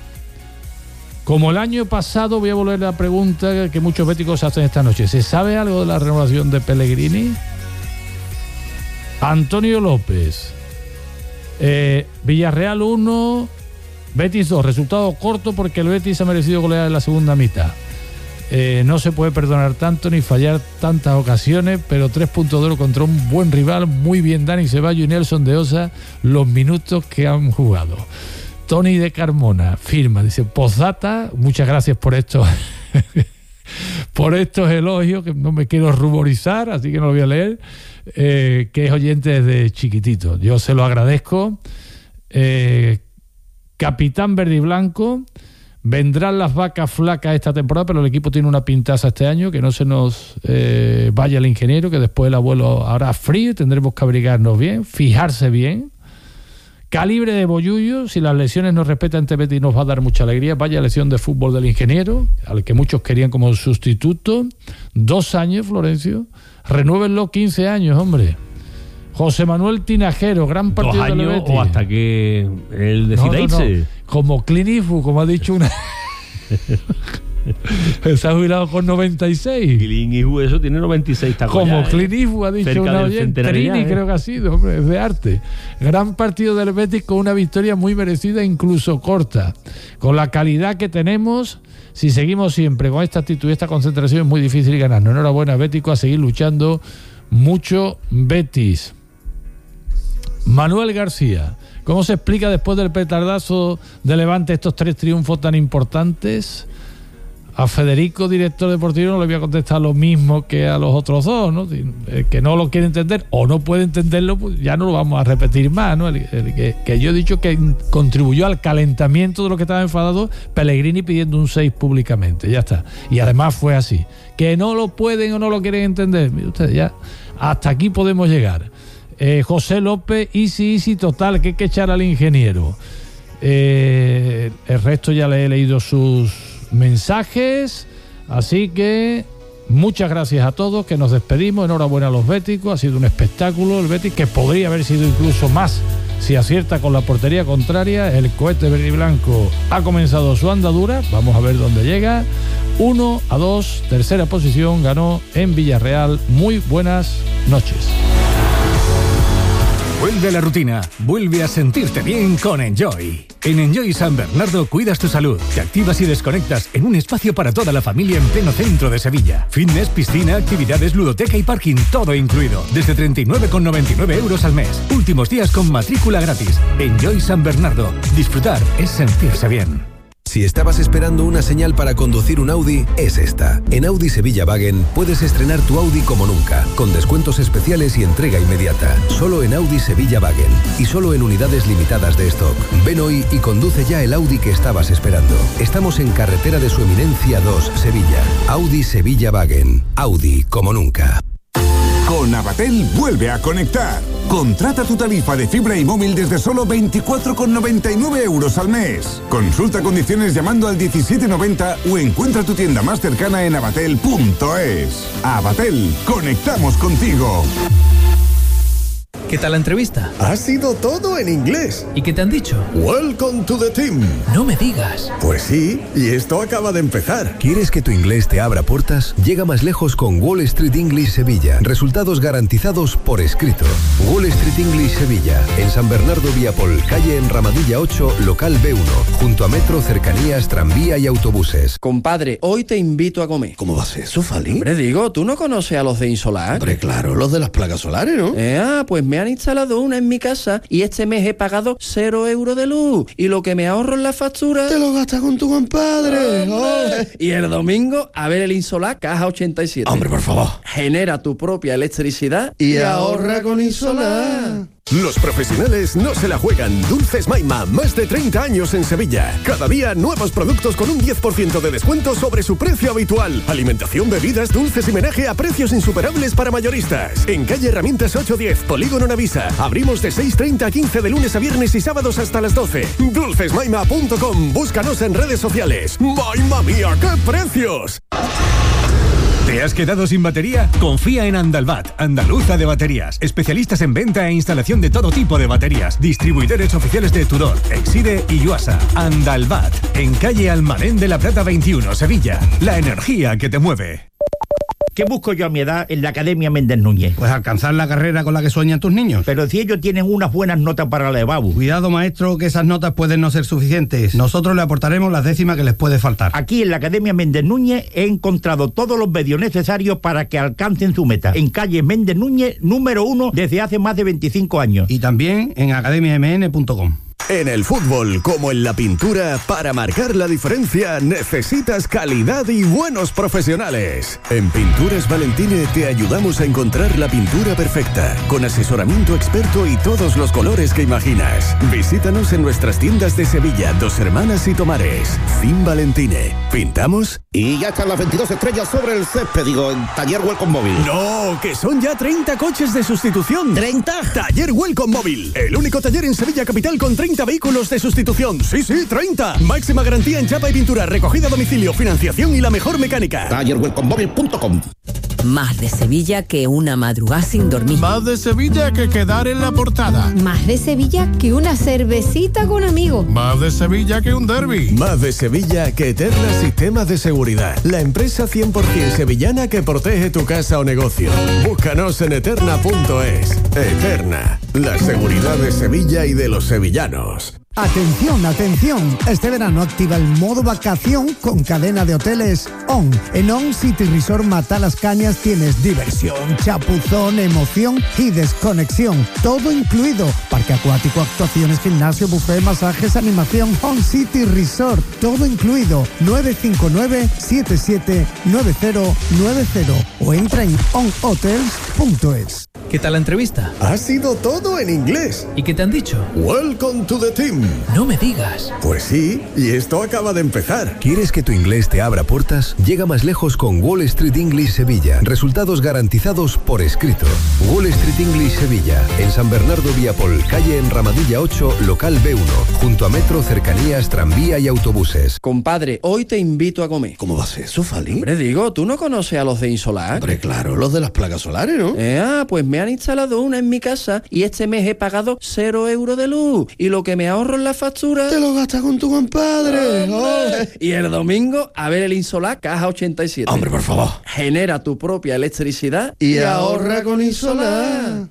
Como el año pasado, voy a volver a la pregunta que muchos béticos hacen esta noche. ¿Se sabe algo de la renovación de Pellegrini? Antonio López, eh, Villarreal uno, Betis dos, resultado corto porque el Betis ha merecido golear en la segunda mitad. Eh, no se puede perdonar tanto ni fallar tantas ocasiones, pero tres puntos de oro contra un buen rival. Muy bien Dani Ceballos y Nelson de Osa los minutos que han jugado. Tony de Carmona firma, dice: Postdata, muchas gracias por esto. Por estos elogios, que no me quiero ruborizar, así que no lo voy a leer, eh, que es oyente desde chiquitito. Yo se lo agradezco. Eh, Capitán Verde y Blanco, vendrán las vacas flacas esta temporada, pero el equipo tiene una pintaza este año, que no se nos eh, vaya el ingeniero, que después el abuelo hará frío y tendremos que abrigarnos bien, fijarse bien. Calibre de Bollullo, si las lesiones nos respetan, este Betis nos va a dar mucha alegría. Vaya lesión de fútbol del ingeniero, al que muchos querían como sustituto. Dos años, Florencio. Renuévenlo quince años, hombre. José Manuel Tinajero, gran partido del Betis. ¿Dos años
o hasta que él decida
no, no,
irse?
No. Como Clint Eastwood, como ha dicho una... Se ha jubilado con noventa y seis.
Clint Eastwood, eso tiene noventa y seis tacos.
Como
ya,
Clint Eastwood ha dicho una oyente, Trini, eh. creo que ha sido, hombre, es de arte. Gran partido del Betis con una victoria muy merecida, incluso corta. Con la calidad que tenemos, si seguimos siempre con esta actitud y esta concentración, es muy difícil ganarnos. Enhorabuena, Bético, a seguir luchando mucho, Betis. Manuel García, ¿cómo se explica después del petardazo de Levante estos tres triunfos tan importantes? A Federico, director deportivo, no le voy a contestar lo mismo que a los otros dos, ¿no? El que no lo quiere entender o no puede entenderlo, pues ya no lo vamos a repetir más, ¿no? El, el que, que yo he dicho que contribuyó al calentamiento de lo que estaba enfadado, Pellegrini pidiendo un seis públicamente, ya está. Y además fue así. Que no lo pueden o no lo quieren entender, mire usted, ya hasta aquí podemos llegar. Eh, José López, easy, easy, total, que hay que echar al ingeniero. Eh, el resto ya le he leído sus mensajes, así que muchas gracias a todos, que nos despedimos. Enhorabuena a los béticos, ha sido un espectáculo el Betis, que podría haber sido incluso más si acierta con la portería contraria. El cohete verde y blanco ha comenzado su andadura, vamos a ver dónde llega. uno a dos, tercera posición, ganó en Villarreal. Muy buenas noches.
Vuelve a la rutina, vuelve a sentirte bien con Enjoy. En Enjoy San Bernardo cuidas tu salud, te activas y desconectas en un espacio para toda la familia en pleno centro de Sevilla. Fitness, piscina, actividades, ludoteca y parking, todo incluido. Desde treinta y nueve con noventa y nueve euros al mes. Últimos días con matrícula gratis. Enjoy San Bernardo. Disfrutar es sentirse bien.
Si estabas esperando una señal para conducir un Audi, es esta. En Audi Sevilla Wagen puedes estrenar tu Audi como nunca, con descuentos especiales y entrega inmediata. Solo en Audi Sevilla Wagen y solo en unidades limitadas de stock. Ven hoy y conduce ya el Audi que estabas esperando. Estamos en Carretera de Su Eminencia dos, Sevilla. Audi Sevilla Wagen. Audi como nunca.
Con Avatel vuelve a conectar. Contrata tu tarifa de fibra y móvil desde solo veinticuatro con noventa y nueve euros al mes. Consulta condiciones llamando al diecisiete noventa o encuentra tu tienda más cercana en avatel punto es. Avatel, conectamos contigo.
¿Qué tal la entrevista?
Ha sido todo en inglés.
¿Y qué te han dicho?
Welcome to the team.
No me digas.
Pues sí, y esto acaba de empezar.
¿Quieres que tu inglés te abra puertas? Llega más lejos con Wall Street English Sevilla. Resultados garantizados por escrito. Wall Street English Sevilla. En San Bernardo Viapol, calle en Ramadilla ocho, local B uno. Junto a metro, cercanías, tranvía y autobuses.
Compadre, hoy te invito a comer.
¿Cómo va a ser eso, Fali?
Hombre, digo, ¿tú no conoces a los de Insolar?
Hombre, claro, los de las placas solares, ¿no?
Eh, ah, pues me han instalado una en mi casa y este mes he pagado cero euros de luz. Y lo que me ahorro en la factura...
Te lo gastas con tu compadre.
Oh, y el domingo, a ver el Insolar Caja ochenta y siete.
Hombre, por favor.
Genera tu propia electricidad y,
y
ahorra con Insolar.
Los profesionales no se la juegan. Dulces Maima, más de treinta años en Sevilla. Cada día nuevos productos con un diez por ciento de descuento sobre su precio habitual. Alimentación, bebidas, dulces y menaje a precios insuperables para mayoristas. En calle Herramientas ocho diez, Polígono Navisa. Abrimos de seis treinta a quince de lunes a viernes y sábados hasta las doce. dulces maima punto com. Búscanos en redes sociales. ¡Maima mía, qué precios!
¿Te has quedado sin batería? Confía en Andalbat, Andaluza de Baterías. Especialistas en venta e instalación de todo tipo de baterías. Distribuidores oficiales de Tudor, Exide y Yuasa. Andalbat, en calle Almadén de la Plata veintiuno, Sevilla. La energía que te mueve.
¿Qué busco yo a mi edad en la Academia Méndez Núñez?
Pues alcanzar la carrera con la que sueñan tus niños.
Pero si ellos tienen unas buenas notas para la EBAU.
Cuidado, maestro, que esas notas pueden no ser suficientes. Nosotros le aportaremos las décimas que les puede faltar.
Aquí en la Academia Méndez Núñez he encontrado todos los medios necesarios para que alcancen su meta. En calle Méndez Núñez, número uno, desde hace más de veinticinco años.
Y también en academia m n punto com.
En el fútbol, como en la pintura, para marcar la diferencia necesitas calidad y buenos profesionales. En Pinturas Valentine te ayudamos a encontrar la pintura perfecta, con asesoramiento experto y todos los colores que imaginas. Visítanos en nuestras tiendas de Sevilla, Dos Hermanas y Tomares. Fin Valentine. ¿Pintamos?
Y ya están las veintidós estrellas sobre el césped, digo, en Taller Welcome Móvil.
No, que son ya treinta coches de sustitución.
¿treinta?
Taller Welcome Móvil, el único taller en Sevilla capital con treinta vehículos de sustitución. Sí, sí, treinta. Máxima garantía en chapa y pintura, recogida a domicilio, financiación y la mejor mecánica.
taller welcome móvil punto com.
Más de Sevilla que una madrugada sin dormir.
Más de Sevilla que quedar en la portada.
Más de Sevilla que una cervecita con amigos.
Más de Sevilla que un derbi.
Más de Sevilla que Eterna Sistemas de Seguridad. La empresa cien por ciento sevillana que protege tu casa o negocio. Búscanos en eterna punto es. Eterna, la seguridad de Sevilla y de los sevillanos.
Atención, atención. Este verano activa el modo vacación con cadena de hoteles ON. En ON City Resort Matalas Cañas tienes diversión, chapuzón, emoción y desconexión. Todo incluido. Parque acuático, actuaciones, gimnasio, buffet, masajes, animación. ON City Resort. Todo incluido. nueve cinco nueve, siete siete nueve cero nueve cero o entra en on hotels punto es.
¿Qué tal la entrevista?
Ha sido todo en inglés.
¿Y qué te han dicho?
Welcome to the team.
No me digas.
Pues sí, y esto acaba de empezar.
¿Quieres que tu inglés te abra puertas? Llega más lejos con Wall Street English Sevilla. Resultados garantizados por escrito. Wall Street English Sevilla. En San Bernardo Viapol, calle en Ramadilla ocho, local B uno. Junto a metro, cercanías, tranvía y autobuses.
Compadre, hoy te invito a comer.
¿Cómo va a ser eso, Fali?
Hombre, digo, ¿tú no conoces a los de Insolar?
Hombre, claro, los de las placas solares, ¿no?
Eh, ah, pues me han instalado una en mi casa y este mes he pagado cero euros de luz. Y lo que me ahorro en la factura...
Te lo gastas con tu compadre.
Oh, y el domingo, a ver el Insolar Caja ochenta y siete.
Hombre, por favor.
Genera tu propia electricidad
y, y ahorra con Insolar.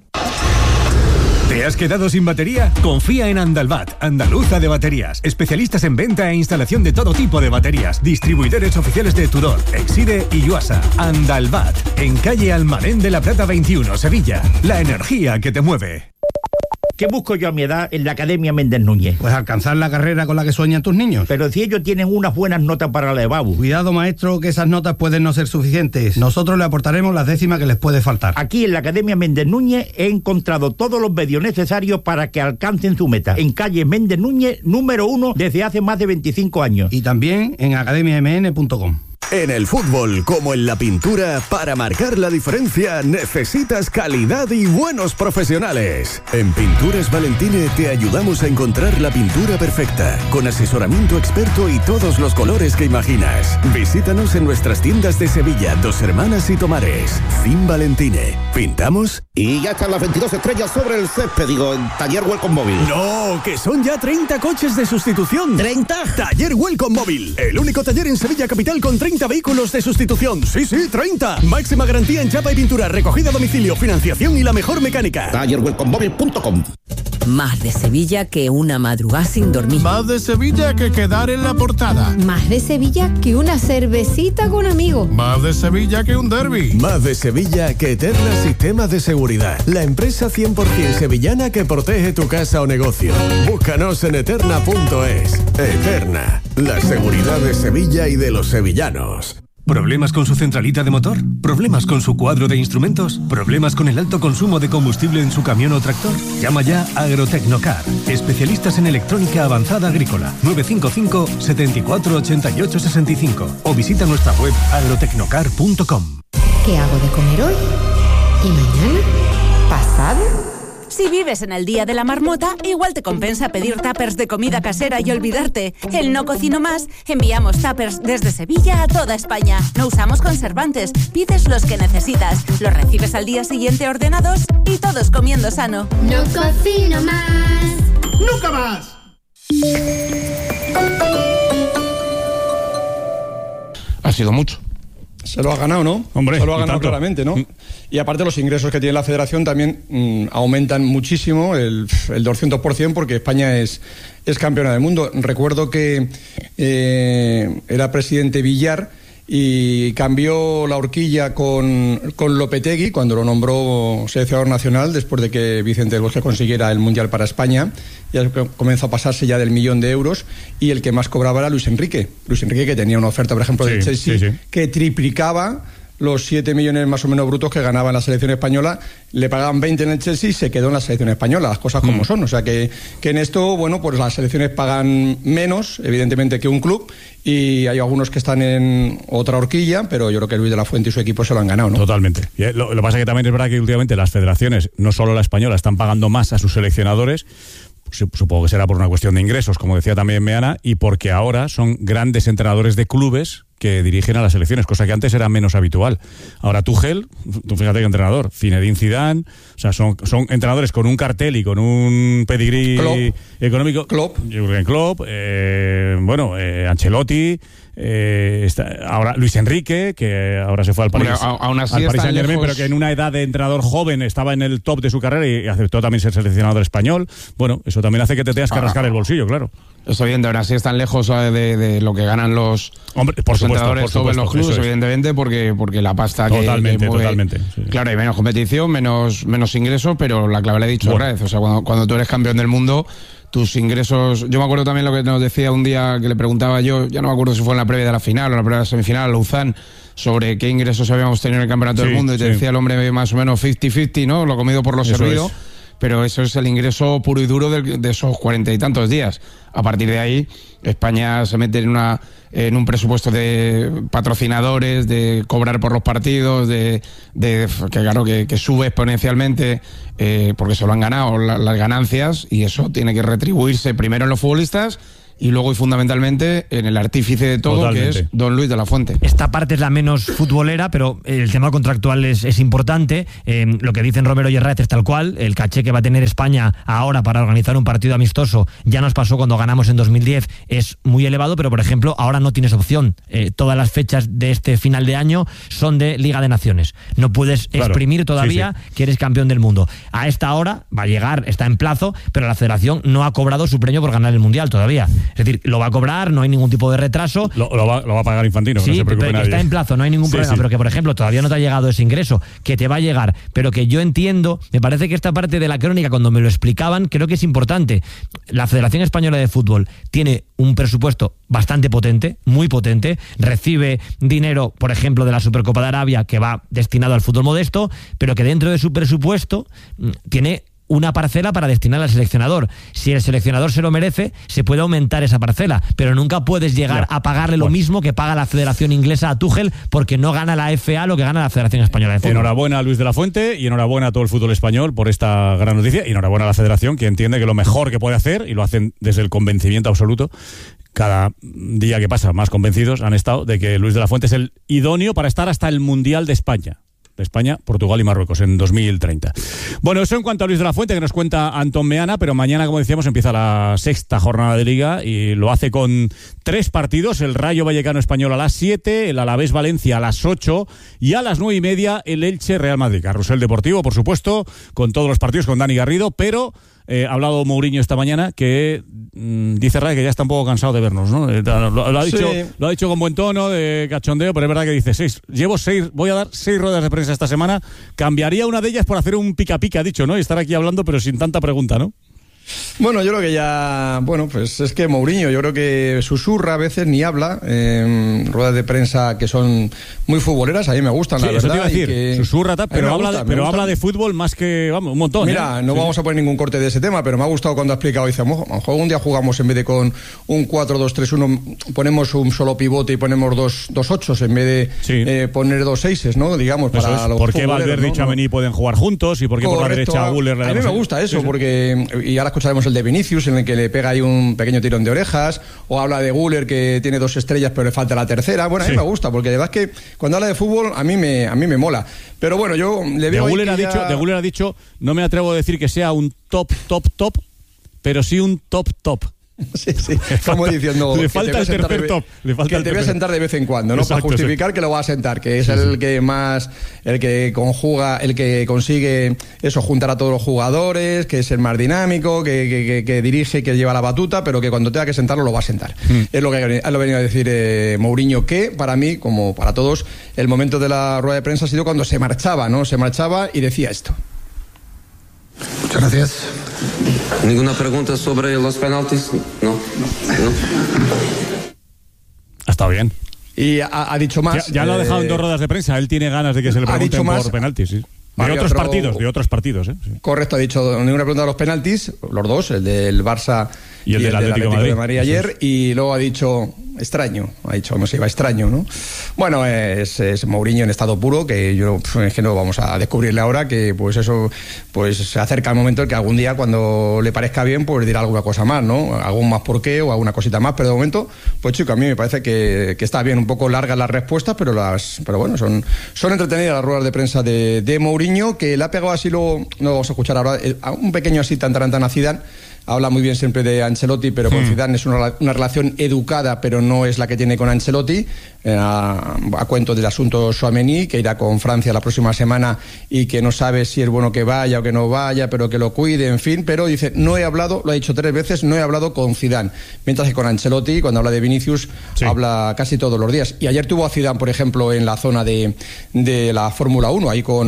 ¿Te has quedado sin batería? Confía en Andalbat, Andaluza de Baterías. Especialistas en venta e instalación de todo tipo de baterías. Distribuidores oficiales de Tudor, Exide y Yuasa. Andalbat, en calle Almadén de la Plata veintiuno, Sevilla. La energía que te mueve.
¿Qué busco yo a mi edad en la Academia Méndez Núñez?
Pues alcanzar la carrera con la que sueñan tus niños.
Pero si ellos tienen unas buenas notas para la EBAU.
Cuidado, maestro, que esas notas pueden no ser suficientes. Nosotros le aportaremos las décimas que les puede faltar.
Aquí en la Academia Méndez Núñez he encontrado todos los medios necesarios para que alcancen su meta. En calle Méndez Núñez, número uno, desde hace más de veinticinco años.
Y también en academia m n punto com.
En el fútbol, como en la pintura, para marcar la diferencia necesitas calidad y buenos profesionales. En Pinturas Valentine te ayudamos a encontrar la pintura perfecta, con asesoramiento experto y todos los colores que imaginas. Visítanos en nuestras tiendas de Sevilla, Dos Hermanas y Tomares. Fin Valentine. ¿Pintamos?
Y ya están las veintidós estrellas sobre el césped, digo, en Taller Welcome Móvil.
No, que son ya treinta coches de sustitución.
¿treinta?
Taller Welcome Móvil, el único taller en Sevilla Capital con treinta vehículos de sustitución. Sí, sí, treinta. Máxima garantía en chapa y pintura, recogida a domicilio, financiación y la mejor mecánica.
taller welcome móvil punto com.
Más de Sevilla que una madrugada sin dormir.
Más de Sevilla que quedar en la portada.
Más de Sevilla que una cervecita con amigos.
Más de Sevilla que un derbi.
Más de Sevilla que Eterna Sistemas de Seguridad. La empresa cien por ciento sevillana que protege tu casa o negocio. Búscanos en eterna punto es. Eterna, la seguridad de Sevilla y de los sevillanos.
¿Problemas con su centralita de motor? ¿Problemas con su cuadro de instrumentos? ¿Problemas con el alto consumo de combustible en su camión o tractor? Llama ya a Agrotecnocar, especialistas en electrónica avanzada agrícola. nueve cinco cinco, siete cuatro, ocho ocho seis cinco o visita nuestra web agrotecnocar punto com.
¿Qué hago de comer hoy? ¿Y mañana? ¿Pasado?
Si vives en el Día de la Marmota, igual te compensa pedir tuppers de comida casera y olvidarte. En No Cocino Más, enviamos tuppers desde Sevilla a toda España. No usamos conservantes, pides los que necesitas, los recibes al día siguiente ordenados y todos comiendo sano.
No Cocino Más.
¡Nunca más!
Ha sido mucho.
Se lo ha ganado, ¿no?
Hombre,
se lo ha ganado
tanto.
claramente, ¿no? Mm. Y aparte los ingresos que tiene la federación también mmm, aumentan muchísimo, el, el doscientos por ciento, porque España es, es campeona del mundo. Recuerdo que eh, era presidente Villar y cambió la horquilla con, con Lopetegui cuando lo nombró seleccionador nacional después de que Vicente del Bosque consiguiera el Mundial para España. Ya comenzó a pasarse ya del millón de euros y el que más cobraba era Luis Enrique. Luis Enrique, que tenía una oferta, por ejemplo, sí, de Chelsea, sí, sí. que triplicaba los siete millones más o menos brutos que ganaba en la selección española. Le pagaban veinte en el Chelsea y se quedó en la selección española, las cosas como mm. son. O sea que, que en esto, bueno, pues las selecciones pagan menos, evidentemente, que un club, y hay algunos que están en otra horquilla, pero yo creo que Luis de la Fuente y su equipo se lo han ganado, ¿no?
Totalmente. Y lo, lo que pasa es que también es verdad que últimamente las federaciones, no solo la española, están pagando más a sus seleccionadores. Supongo que será por una cuestión de ingresos, como decía también Meana, y porque ahora son grandes entrenadores de clubes que dirigen a las selecciones, cosa que antes era menos habitual. Ahora Tuchel, tú fíjate que entrenador, Zinedine Zidane, o sea, son, son entrenadores con un cartel y con un pedigrí Klopp. económico.
Klopp.
Jürgen Klopp, eh, bueno, eh, Ancelotti, eh, está, ahora Luis Enrique, que ahora se fue al Paris, bueno, aún así al Paris Saint-Germain, pero que en una edad de entrenador joven estaba en el top de su carrera y aceptó también ser seleccionador español. Bueno, eso también hace que te tengas que rascar el bolsillo, claro. Estoy viendo, aún así están lejos de, de lo que ganan los, Hombre, por los supuesto, entrenadores por supuesto, en los clubes, evidentemente, porque, porque la pasta totalmente, que, que mueve, totalmente, sí. Claro, hay menos competición, menos, menos ingresos, pero la clave le he dicho bueno. otra vez, o sea, cuando, cuando tú eres campeón del mundo,
tus ingresos. Yo me acuerdo también lo que nos decía un día que le preguntaba yo, ya no me acuerdo si fue en la previa de la final o en la previa de la semifinal, a Luzán, sobre qué ingresos habíamos tenido en el Campeonato sí, del Mundo, y te sí. decía el hombre más o menos cincuenta cincuenta, ¿no? Lo comido por lo eso servido. Es. Pero eso es el ingreso puro y duro de, de esos cuarenta y tantos días. A partir de ahí, España se mete en una en un presupuesto de patrocinadores, de cobrar por los partidos, de, de que claro que, que sube exponencialmente eh, porque se lo han ganado la, las ganancias, y eso tiene que retribuirse primero en los futbolistas y luego y fundamentalmente en el artífice de todo, totalmente, que es don Luis de la Fuente.
Esta parte es la menos futbolera, pero el tema contractual es, es importante. Eh, lo que dicen Romero y Herrera es tal cual. El caché que va a tener España ahora para organizar un partido amistoso, ya nos pasó cuando ganamos en dos mil diez, es muy elevado, pero por ejemplo ahora no tienes opción. Eh, todas las fechas de este final de año son de Liga de Naciones. No puedes claro, exprimir todavía sí, sí. que eres campeón del mundo. A esta hora va a llegar, está en plazo, pero la federación no ha cobrado su premio por ganar el Mundial todavía. Es decir, lo va a cobrar, no hay ningún tipo de retraso.
Lo, lo, va, lo va a pagar Infantino,
sí,
no se preocupe
pero
nadie.
Está en plazo, no hay ningún sí, problema, sí. pero que, por ejemplo, todavía no te ha llegado ese ingreso, que te va a llegar, pero que yo entiendo, me parece que esta parte de la crónica, cuando me lo explicaban, creo que es importante. La Federación Española de Fútbol tiene un presupuesto bastante potente, muy potente, recibe dinero, por ejemplo, de la Supercopa de Arabia, que va destinado al fútbol modesto, pero que dentro de su presupuesto tiene una parcela para destinar al seleccionador. Si el seleccionador se lo merece, se puede aumentar esa parcela, pero nunca puedes llegar ya. a pagarle lo bueno. mismo que paga la Federación Inglesa a Tuchel, porque no gana la F A lo que gana la Federación Española de Fútbol.
Enhorabuena a Luis de la Fuente y enhorabuena a todo el fútbol español por esta gran noticia, y enhorabuena a la Federación, que entiende que lo mejor que puede hacer, y lo hacen desde el convencimiento absoluto, cada día que pasa más convencidos han estado de que Luis de la Fuente es el idóneo para estar hasta el Mundial de España. De España, Portugal y Marruecos en dos mil treinta. Bueno, eso en cuanto a Luis de la Fuente, que nos cuenta Antón Meana, pero mañana, como decíamos, empieza la sexta jornada de Liga y lo hace con tres partidos: el Rayo Vallecano Español a las siete, el Alavés Valencia a las ocho y a las nueve y media el Elche Real Madrid. Carrusel Deportivo, por supuesto, con todos los partidos, con Dani Garrido, pero Eh, ha hablado Mourinho esta mañana que mmm, dice Ray que ya está un poco cansado de vernos, ¿no? Eh, lo, lo, ha dicho, sí. lo ha dicho con buen tono, de cachondeo, pero es verdad que dice seis, llevo seis, voy a dar seis ruedas de prensa esta semana, cambiaría una de ellas por hacer un pica pica, ha dicho, ¿no? Y estar aquí hablando pero sin tanta pregunta, ¿no?
Bueno, yo creo que ya, bueno, pues es que Mourinho, yo creo que susurra a veces, ni habla, eh, ruedas de prensa que son muy futboleras, a mí me gustan,
sí,
la
eso
verdad.
Te iba a decir,
que,
susurra, pero, habla,
gusta,
de, pero habla de fútbol más que, vamos, un montón.
Mira,
¿eh?
no
sí.
vamos a poner ningún corte de ese tema, pero me ha gustado cuando ha explicado, dice, a lo mejor un día jugamos en vez de con un cuatro dos tres uno, ponemos un solo pivote y ponemos dos, dos ochos en vez de sí. eh, poner dos seises, ¿no? Digamos,
eso
para
es.
los
¿Por qué Valverde y Tchouaméni pueden jugar juntos y por qué Correcto. por la derecha a Güler?
A mí me gusta eso, sí, sí. porque, y ahora escucharemos el de Vinicius, en el que le pega ahí un pequeño tirón de orejas, o habla de Güler que tiene dos estrellas pero le falta la tercera. Bueno, a mí sí. me gusta, porque de verdad es que cuando habla de fútbol a mí me, a mí me mola. Pero bueno, yo le veo...
De Güler, ha
ya...
dicho, de Güler ha dicho, no me atrevo a decir que sea un top, top, top, pero sí un top, top.
Sí, sí, como diciendo
le falta el tercer de, top le falta
que
el
te voy a sentar de vez en cuando, ¿no? Exacto, para justificar sí. que lo va a sentar, que es sí, el sí. que más, el que conjuga, el que consigue eso, juntar a todos los jugadores, que es el más dinámico, que, que, que, que dirige, que lleva la batuta, pero que cuando tenga que sentarlo lo va a sentar. Mm. Es lo que ha venido a decir eh, Mourinho, que para mí, como para todos, el momento de la rueda de prensa ha sido cuando se marchaba, ¿no? Se marchaba y decía esto.
Muchas gracias. ¿Ninguna pregunta sobre los penaltis? No. ¿No?
Ha estado bien.
Y ha, ha dicho más.
Ya, ya lo ha dejado eh, en dos ruedas de prensa. Él tiene ganas de que se le pregunten por más, penaltis. Sí. De otros otro, partidos, de otros partidos. ¿eh? Sí.
Correcto, ha dicho ninguna pregunta de los penaltis, los dos, el del Barça
y el, y el del Atlético,
Atlético
Madrid.
de Madrid ayer, y luego ha dicho extraño, ha dicho, no sé, va extraño, ¿no? Bueno, es, es Mourinho en estado puro, que yo es que no vamos a descubrirle ahora, que pues eso, pues se acerca el momento en que algún día, cuando le parezca bien, pues dirá alguna cosa más, ¿no? Algún más por qué o alguna cosita más, pero de momento, pues chico, a mí me parece que, que está bien, un poco largas las respuestas, pero las, pero bueno, son, son entretenidas las ruedas de prensa de, de Mourinho, que le ha pegado así, lo, no vamos a escuchar ahora, un pequeño así tan tan tan a Zidane. Habla muy bien siempre de Ancelotti, pero con hmm. Zidane es una, una relación educada, pero no es la que tiene con Ancelotti. Eh, a, a cuento del asunto Tchouaméni, que irá con Francia la próxima semana y que no sabe si es bueno que vaya o que no vaya, pero que lo cuide, en fin. Pero dice, no he hablado, lo ha dicho tres veces, no he hablado con Zidane. Mientras que con Ancelotti, cuando habla de Vinicius, sí. habla casi todos los días. Y ayer tuvo a Zidane, por ejemplo, en la zona de, de la Fórmula uno, ahí con...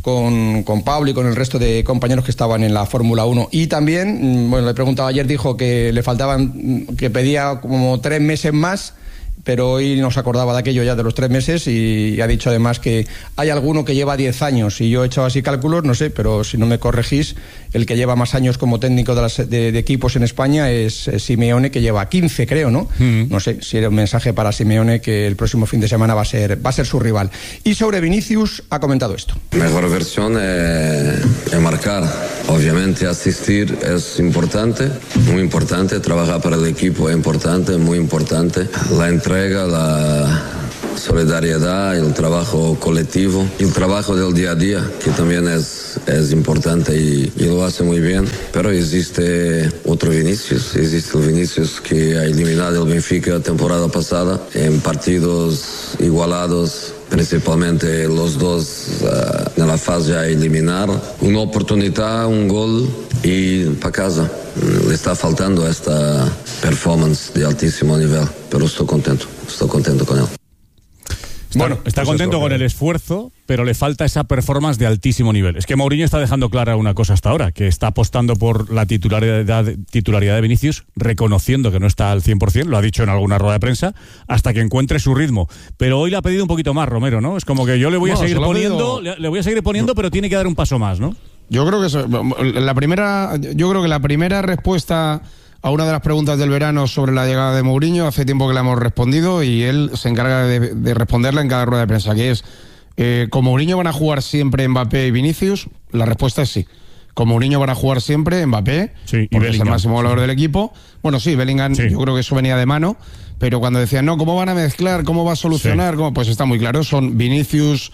con, con Pablo y con el resto de compañeros que estaban en la Fórmula uno. Y también, bueno, le preguntaba ayer, dijo que le faltaban, que pedía como tres meses más, pero hoy nos acordaba de aquello ya de los tres meses y ha dicho además que hay alguno que lleva diez años y yo he hecho así cálculos, no sé, pero si no me corregís, el que lleva más años como técnico de, las, de, de equipos en España es, es Simeone, que lleva quince, creo, ¿no? Mm. No sé si era un mensaje para Simeone que el próximo fin de semana va a ser va a ser su rival. Y sobre Vinicius ha comentado esto.
Mejor versión es, es marcar. Obviamente asistir es importante, muy importante. Trabajar para el equipo es importante, muy importante. La entrega, la solidaridad, el trabajo colectivo, el trabajo del día a día, que también es, es importante y, y lo hace muy bien. Pero existe otro Vinicius, existe el Vinicius que ha eliminado el Benfica la temporada pasada en partidos igualados, principalmente los dos uh, en la fase a eliminar. Una oportunidad, un gol y para casa. Le está faltando esta performance de altísimo nivel, pero estoy contento, estoy contento con él.
Bueno, está pues contento con el esfuerzo, pero le falta esa performance de altísimo nivel. Es que Mourinho está dejando clara una cosa hasta ahora, que está apostando por la titularidad, titularidad de Vinicius, reconociendo que no está al cien por ciento, lo ha dicho en alguna rueda de prensa, hasta que encuentre su ritmo. Pero hoy le ha pedido un poquito más, Romero, ¿no? Es como que yo le voy a bueno, seguir poniendo, pedido... le voy a seguir poniendo, pero tiene que dar un paso más, ¿no?
Yo creo que eso, la primera, yo creo que la primera respuesta a una de las preguntas del verano sobre la llegada de Mourinho, hace tiempo que la hemos respondido y él se encarga de, de responderla en cada rueda de prensa, que es, eh, ¿con Mourinho van a jugar siempre Mbappé y Vinicius? La respuesta es sí. Con Mourinho van a jugar siempre Mbappé,
sí,
porque es el máximo goleador sí. del equipo. Bueno, sí, Bellingham, sí. yo creo que eso venía de mano, pero cuando decían, no, ¿cómo van a mezclar? ¿Cómo va a solucionar? Sí. ¿Cómo? Pues está muy claro, son Vinicius,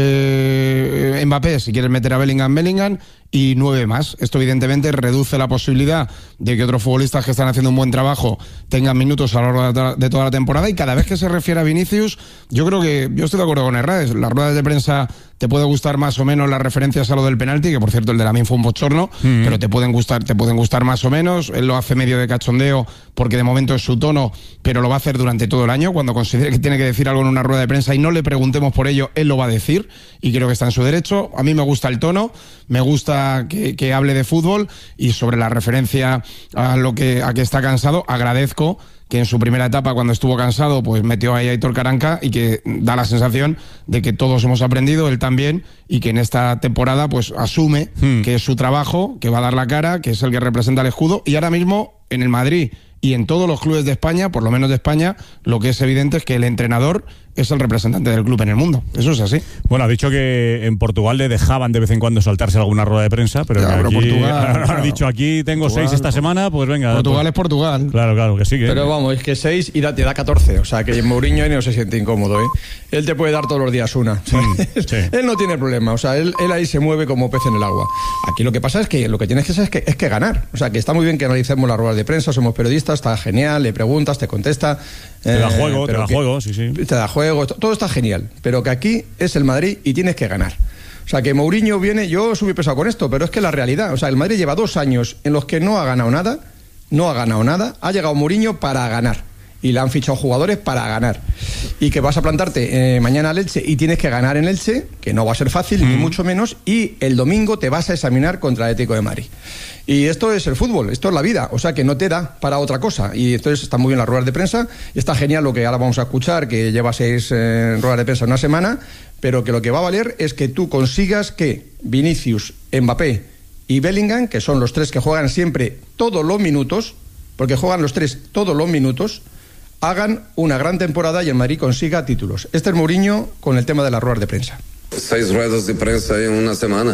eh, Mbappé, si quieres meter a Bellingham, Bellingham, y nueve más. Esto evidentemente reduce la posibilidad de que otros futbolistas que están haciendo un buen trabajo tengan minutos a lo largo de toda la temporada, y cada vez que se refiere a Vinicius, yo creo que, yo estoy de acuerdo con Herrades, las ruedas de prensa te puede gustar más o menos las referencias a lo del penalti, que por cierto el de Lamine fue un bochorno, mm. pero te pueden gustar, te pueden gustar más o menos, él lo hace medio de cachondeo porque de momento es su tono, pero lo va a hacer durante todo el año, cuando considere que tiene que decir algo en una rueda de prensa y no le preguntemos por ello, él lo va a decir, y creo que está en su derecho. A mí me gusta el tono, me gusta que, que hable de fútbol, y sobre la referencia a lo que, a que está cansado, agradezco que en su primera etapa, cuando estuvo cansado, pues metió ahí a Aitor Caranca, y que da la sensación de que todos hemos aprendido, él también, y que en esta temporada pues asume hmm. que es su trabajo, que va a dar la cara, que es el que representa el escudo, y ahora mismo en el Madrid y en todos los clubes de España, por lo menos de España, lo que es evidente es que el entrenador es el representante del club en el mundo. Eso es así.
Bueno, ha dicho que en Portugal le dejaban de vez en cuando saltarse alguna rueda de prensa, pero,
claro,
aquí,
pero Portugal,
ha dicho aquí tengo Portugal, seis esta semana, pues venga.
Portugal
pues,
es Portugal.
Claro, claro, que sí. Que,
pero vamos, es que seis y da, te da catorce, o sea que Mourinho ahí no se siente incómodo, ¿eh? Él te puede dar todos los días una. Sí, sí. Él no tiene problema, o sea, él, él ahí se mueve como pez en el agua. Aquí lo que pasa es que lo que tienes que hacer es que, es que ganar. O sea, que está muy bien que analicemos las ruedas de prensa, somos periodistas, está genial, le preguntas, te contesta.
Te eh, da juego, te da que, juego, sí, sí.
Te da juego, todo está genial, pero que aquí es el Madrid y tienes que ganar. O sea, que Mourinho viene, yo soy muy pesado con esto, pero es que la realidad, o sea, el Madrid lleva dos años en los que no ha ganado nada, no ha ganado nada, ha llegado Mourinho para ganar, y le han fichado jugadores para ganar, y que vas a plantarte eh, mañana al Elche y tienes que ganar en Elche, que no va a ser fácil, mm. ni mucho menos, y el domingo te vas a examinar contra el Atlético de Madrid. Y esto es el fútbol, esto es la vida, o sea que no te da para otra cosa. Y entonces están muy bien las ruedas de prensa, y está genial lo que ahora vamos a escuchar, que lleva seis eh, ruedas de prensa en una semana, pero que lo que va a valer es que tú consigas que Vinicius, Mbappé y Bellingham, que son los tres que juegan siempre todos los minutos, porque juegan los tres todos los minutos, hagan una gran temporada y el Madrid consiga títulos. Este es Mourinho con el tema de las ruedas de prensa.
Seis ruedas de prensa en una semana.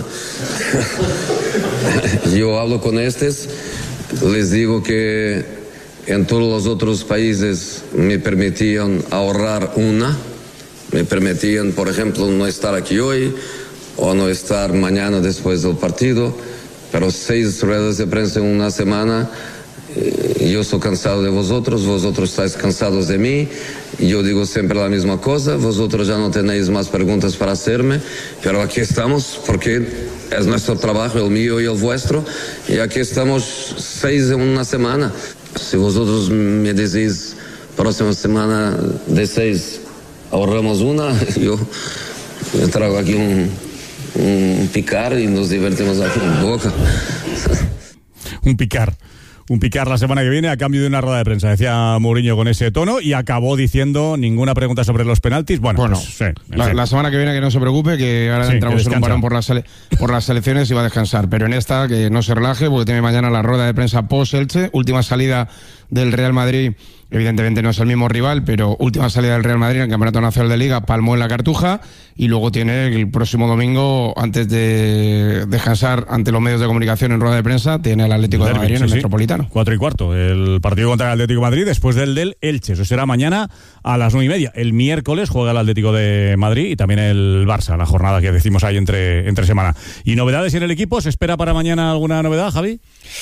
Yo hablo con estos, les digo que en todos los otros países me permitían ahorrar una, me permitían, por ejemplo, no estar aquí hoy o no estar mañana después del partido, pero seis ruedas de prensa en una semana. Yo estoy cansado de vosotros, vosotros estáis cansados de mí, yo digo siempre la misma cosa, vosotros ya no tenéis más preguntas para hacerme, pero aquí estamos porque es nuestro trabajo, el mío y el vuestro, y aquí estamos seis en una semana. Si vosotros me decís próxima semana de seis ahorramos una, yo, yo traigo aquí un, un picar y nos divertimos aquí en Boca.
Un picar. Un picar la semana que viene a cambio de una rueda de prensa, decía Mourinho con ese tono, y acabó diciendo ninguna pregunta sobre los penaltis. Bueno,
bueno
pues, sí,
la, la semana que viene que no se preocupe, que ahora sí, entramos en un parón por las, por las selecciones y va a descansar, pero en esta que no se relaje porque tiene mañana la rueda de prensa post-Elche, última salida del Real Madrid. Evidentemente no es el mismo rival, pero última salida del Real Madrid en el Campeonato Nacional de Liga, palmó en la Cartuja, y luego tiene el próximo domingo, antes de descansar ante los medios de comunicación en rueda de prensa, tiene el Atlético de Madrid en el sí, Metropolitano.
Cuatro y cuarto, el partido contra el Atlético de Madrid, después del del Elche. Eso será mañana a las nueve y media. El miércoles juega el Atlético de Madrid y también el Barça, la jornada que decimos ahí entre, entre semana. ¿Y novedades en el equipo? ¿Se espera para mañana alguna novedad, Javi?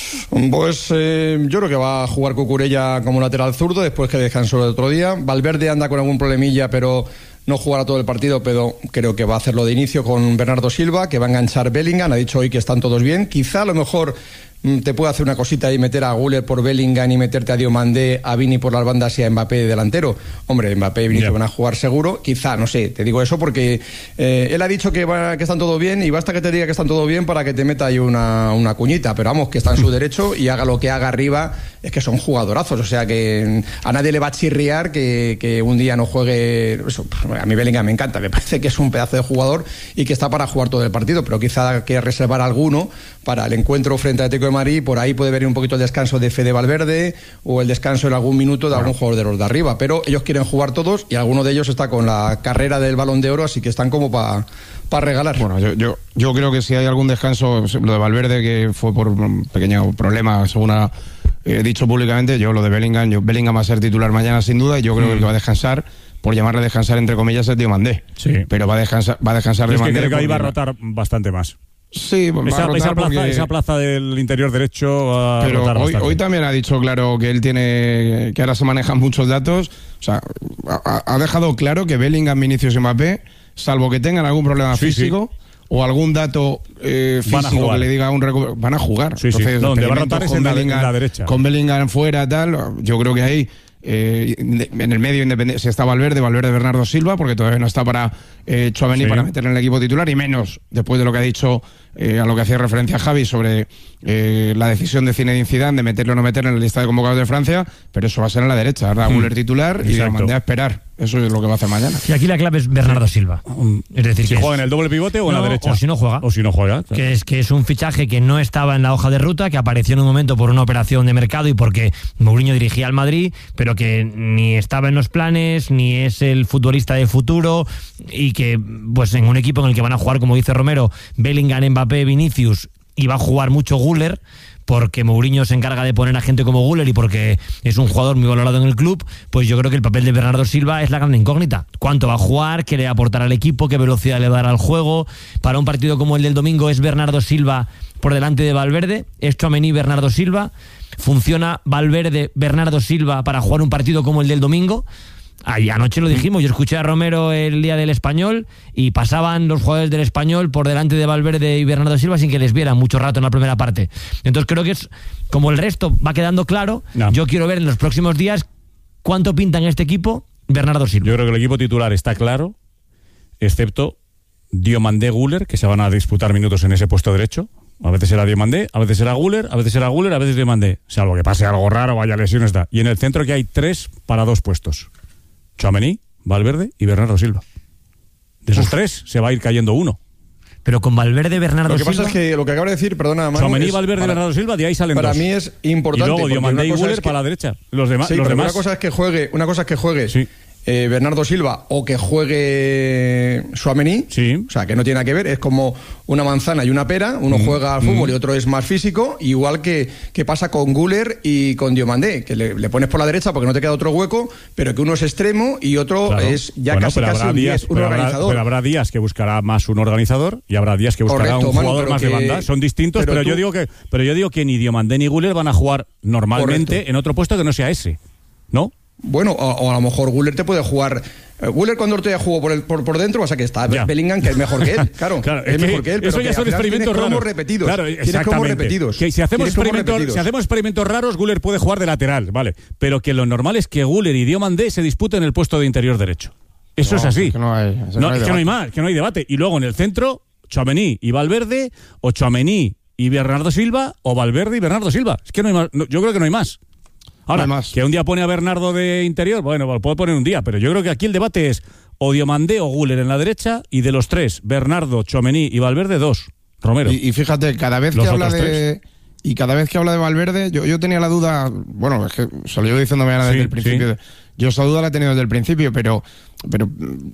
Pues eh, yo creo que va a jugar Cucurella como lateral zurdo después que descansó el otro día. Valverde anda con algún problemilla, pero no jugará todo el partido, pero creo que va a hacerlo de inicio con Bernardo Silva, que va a enganchar Bellingham. Ha dicho hoy que están todos bien. Quizá a lo mejor te puede hacer una cosita y meter a Güler por Bellingham y meterte a Diomandé, a Vini por las bandas y a Mbappé de delantero. Hombre, Mbappé y Vini yeah. van a jugar seguro. Quizá, no sé, te digo eso porque eh, él ha dicho que, va, que están todo bien, y basta que te diga que están todo bien para que te meta ahí una, una cuñita, pero vamos, que está en su derecho y haga lo que haga arriba, es que son jugadorazos, o sea que a nadie le va a chirriar que, que un día no juegue. Eso, a mí Bellingham me encanta, me parece que es un pedazo de jugador y que está para jugar todo el partido, pero quizá quiera reservar alguno para el encuentro frente a Atlético de Madrid. Por ahí puede venir un poquito el descanso de Fede Valverde o el descanso en algún minuto de algún jugador de los de arriba, pero ellos quieren jugar todos y alguno de ellos está con la carrera del Balón de Oro, así que están como para pa regalar.
Bueno, yo, yo, yo creo que si hay algún descanso, lo de Valverde, que fue por un pequeño problema, según ha eh, dicho públicamente, yo lo de Bellingham, yo, Bellingham va a ser titular mañana sin duda, y yo creo mm. que el que va a descansar, por llamarle descansar entre comillas, es Diomandé. Sí. Pero va a descansar, va a descansar
de
Diomandé.
Es que creo que ahí va a rotar bastante más.
Sí, va
esa,
a rotar
esa, plaza,
porque...
esa plaza del interior derecho va a
Pero
rotar
hoy, hoy también ha dicho claro que él tiene, que ahora se manejan muchos datos. O sea, ha, ha dejado claro que Bellingham, Vinicius y Mbappé, salvo que tengan algún problema sí, físico sí. o algún dato eh, físico que le diga un recu- van a jugar.
Sí, Entonces, sí. No, donde va a rotar es en la, en la derecha.
Con Bellingham fuera, tal, yo creo que ahí Eh, en el medio independiente, si está Valverde, Valverde Bernardo Silva, porque todavía no está para eh, Tchouaméni sí. para meter en el equipo titular, y menos después de lo que ha dicho, eh, a lo que hacía referencia Javi sobre eh, la decisión de Zinedine Zidane de meterlo o no meterlo en la lista de convocados de Francia, pero eso va a ser en la derecha, ahora mm. Güler titular Exacto. y lo mandé a esperar. Eso es lo que va a hacer mañana.
Y aquí la clave es Bernardo Silva. Es decir,
si
que
juega
es,
en el doble pivote o
no,
en la derecha.
O si no juega.
O si no juega. Claro.
Que es que es un fichaje que no estaba en la hoja de ruta, que apareció en un momento por una operación de mercado y porque Mourinho dirigía al Madrid, pero que ni estaba en los planes, ni es el futbolista de futuro, y que pues en un equipo en el que van a jugar, como dice Romero, Bellingham, Mbappé, Vinicius, y va a jugar mucho Güler, porque Mourinho se encarga de poner a gente como Güler y porque es un jugador muy valorado en el club, pues yo creo que el papel de Bernardo Silva es la gran incógnita. ¿Cuánto va a jugar? ¿Qué le va a aportar al equipo? ¿Qué velocidad le va a dar al juego? Para un partido como el del domingo, ¿es Bernardo Silva por delante de Valverde? ¿Es Tchouaméni Bernardo Silva? ¿Funciona Valverde Bernardo Silva para jugar un partido como el del domingo? Ay, anoche lo dijimos, yo escuché a Romero el día del Español y pasaban los jugadores del Español por delante de Valverde y Bernardo Silva sin que les vieran mucho rato en la primera parte. Entonces creo que es, como el resto va quedando claro, no. yo quiero ver en los próximos días cuánto pinta en este equipo Bernardo Silva.
Yo creo que el equipo titular está claro, excepto Diomandé, Güler, que se van a disputar minutos en ese puesto derecho. A veces será Diomandé, a veces será Güler, a veces será Güler, a veces Diomandé, salvo que pase algo raro, vaya lesiones. Da. Y en el centro que hay tres para dos puestos. Tchouaméni, Valverde y Bernardo Silva. De esos Uf. tres se va a ir cayendo uno.
Pero con Valverde, Bernardo Silva.
Lo que
Silva,
pasa es que lo que acaba de decir, perdona, Manu,
Tchouaméni, Valverde y Bernardo Silva, de ahí salen
para
dos.
Para mí es importante.
Y luego Diomandé y Güler es que, para la derecha. Los demás,
sí,
los demás.
Una cosa es que juegue, una cosa es que juegue.
Sí.
Eh, Bernardo Silva o que juegue Tchouaméni,
sí.
o sea, que no tiene nada que ver, es como una manzana y una pera, uno mm. juega al fútbol mm. y otro es más físico, igual que, que pasa con Güler y con Diomandé, que le, le pones por la derecha porque no te queda otro hueco, pero que uno es extremo y otro claro. es ya bueno, casi, casi un, días, un
pero
organizador.
Habrá, pero habrá días que buscará más un organizador y habrá días que buscará Correcto, un jugador Manu, más que, de banda, son distintos, pero, pero tú, yo digo que pero yo digo que ni Diomandé ni Güler van a jugar normalmente Correcto. en otro puesto que no sea ese, ¿no?
Bueno, o, o a lo mejor Güler te puede jugar. Uh, Güler cuando te jugó por, el, por, por dentro, vas a que está ya. Bellingham, que es mejor que él. Claro, claro es, es mejor que él. Pero
eso ya
que
son experimentos raros.
repetidos.
Claro, exactamente.
repetidos.
Que si hacemos experimentos, si hacemos experimentos raros, Güler puede jugar de lateral, vale. Pero que lo normal es que Güler y Diomandé se disputen el puesto de interior derecho. Eso no, es así.
Es que no hay,
no, no, hay es que no hay más, que no hay debate. Y luego en el centro, Tchouaméni y Valverde, o Tchouaméni y Bernardo Silva, o Valverde y Bernardo Silva. Es que no hay más, no, yo creo que no hay más. Ahora, no hay más. Que un día pone a Bernardo de interior, bueno, lo puedo poner un día, pero yo creo que aquí el debate es o Diomandé o Güler en la derecha, y de los tres, Bernardo, Tchouaméni y Valverde, dos. Romero.
Y, y fíjate, cada vez que habla de... Tres. Y cada vez que habla de Valverde, yo, yo tenía la duda, bueno, es que se lo llevo diciéndome desde sí, el principio. Sí. Yo esa duda la he tenido desde el principio, pero, pero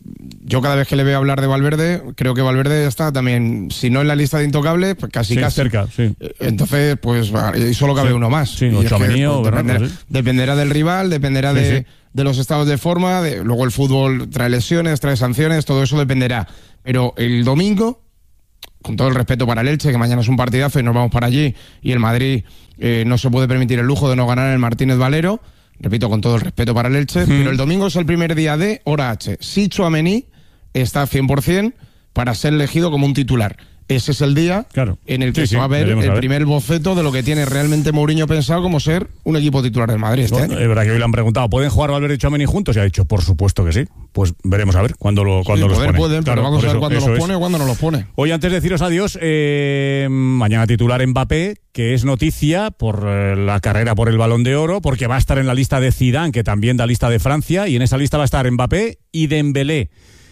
yo cada vez que le veo hablar de Valverde, creo que Valverde está también, si no en la lista de intocables, pues casi
sí,
casi.
cerca, sí.
Entonces, pues solo cabe sí. uno más.
Sí, no, es que, pues,
dependerá,
sí.
dependerá del rival, dependerá sí, de, sí. de los estados de forma, de, luego el fútbol trae lesiones, trae sanciones, todo eso dependerá. Pero el domingo, con todo el respeto para el Elche, que mañana es un partidazo y nos vamos para allí, y el Madrid eh, no se puede permitir el lujo de no ganar en el Martínez Valero, repito, con todo el respeto para el Elche, mm. pero el domingo es el primer día de hora H. Si Tchouaméni está cien por ciento para ser elegido como un titular. Ese es el día
claro.
en el que
sí,
se va a ver
sí,
el
a ver.
primer boceto de lo que tiene realmente Mourinho pensado como ser un equipo titular del Madrid este
bueno,
año.
Es verdad que hoy le han preguntado, ¿pueden jugar Valverde y Tchouaméni juntos? Y ha dicho, por supuesto que sí. Pues veremos a ver cuándo lo, cuándo
sí,
los
poder
pone.
Pueden, claro, pero vamos a ver cuándo los pone o cuándo no los pone.
Hoy, antes de deciros adiós, eh, mañana titular Mbappé, que es noticia por eh, la carrera por el Balón de Oro, porque va a estar en la lista de Zidane, que también da lista de Francia, y en esa lista va a estar Mbappé y Dembélé.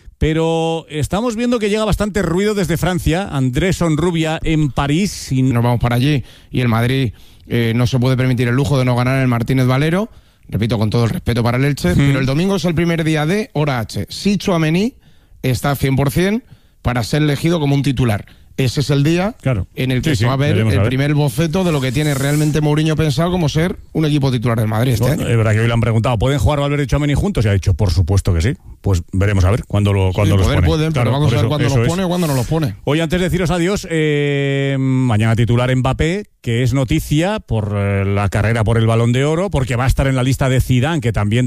Pero estamos viendo que llega bastante ruido desde Francia. Andrés Honrubia en París.
Y nos vamos para allí y el Madrid eh, no se puede permitir el lujo de no ganar en el Martínez Valero. Repito, con todo el respeto para el Elche. Mm. Pero el domingo es el primer día de hora H. Si Tchouaméni está cien por ciento para ser elegido como un titular. Ese es el día
claro.
en el que
sí,
se va a ver
sí,
el
a ver.
primer boceto de lo que tiene realmente Mourinho pensado como ser un equipo titular del Madrid este
bueno,
año.
Es verdad que hoy le han preguntado, ¿pueden jugar Valverde y Tchouaméni juntos? Y ha dicho, por supuesto que sí. Pues veremos a ver cuándo, lo, cuándo
sí,
los
poder
pone.
Pueden,
claro,
pero vamos a ver
eso,
cuándo los pone
es.
o cuándo no los pone.
Hoy, antes de deciros adiós, eh, mañana titular Mbappé, que es noticia por eh, la carrera por el Balón de Oro, porque va a estar en la lista de Zidane, que también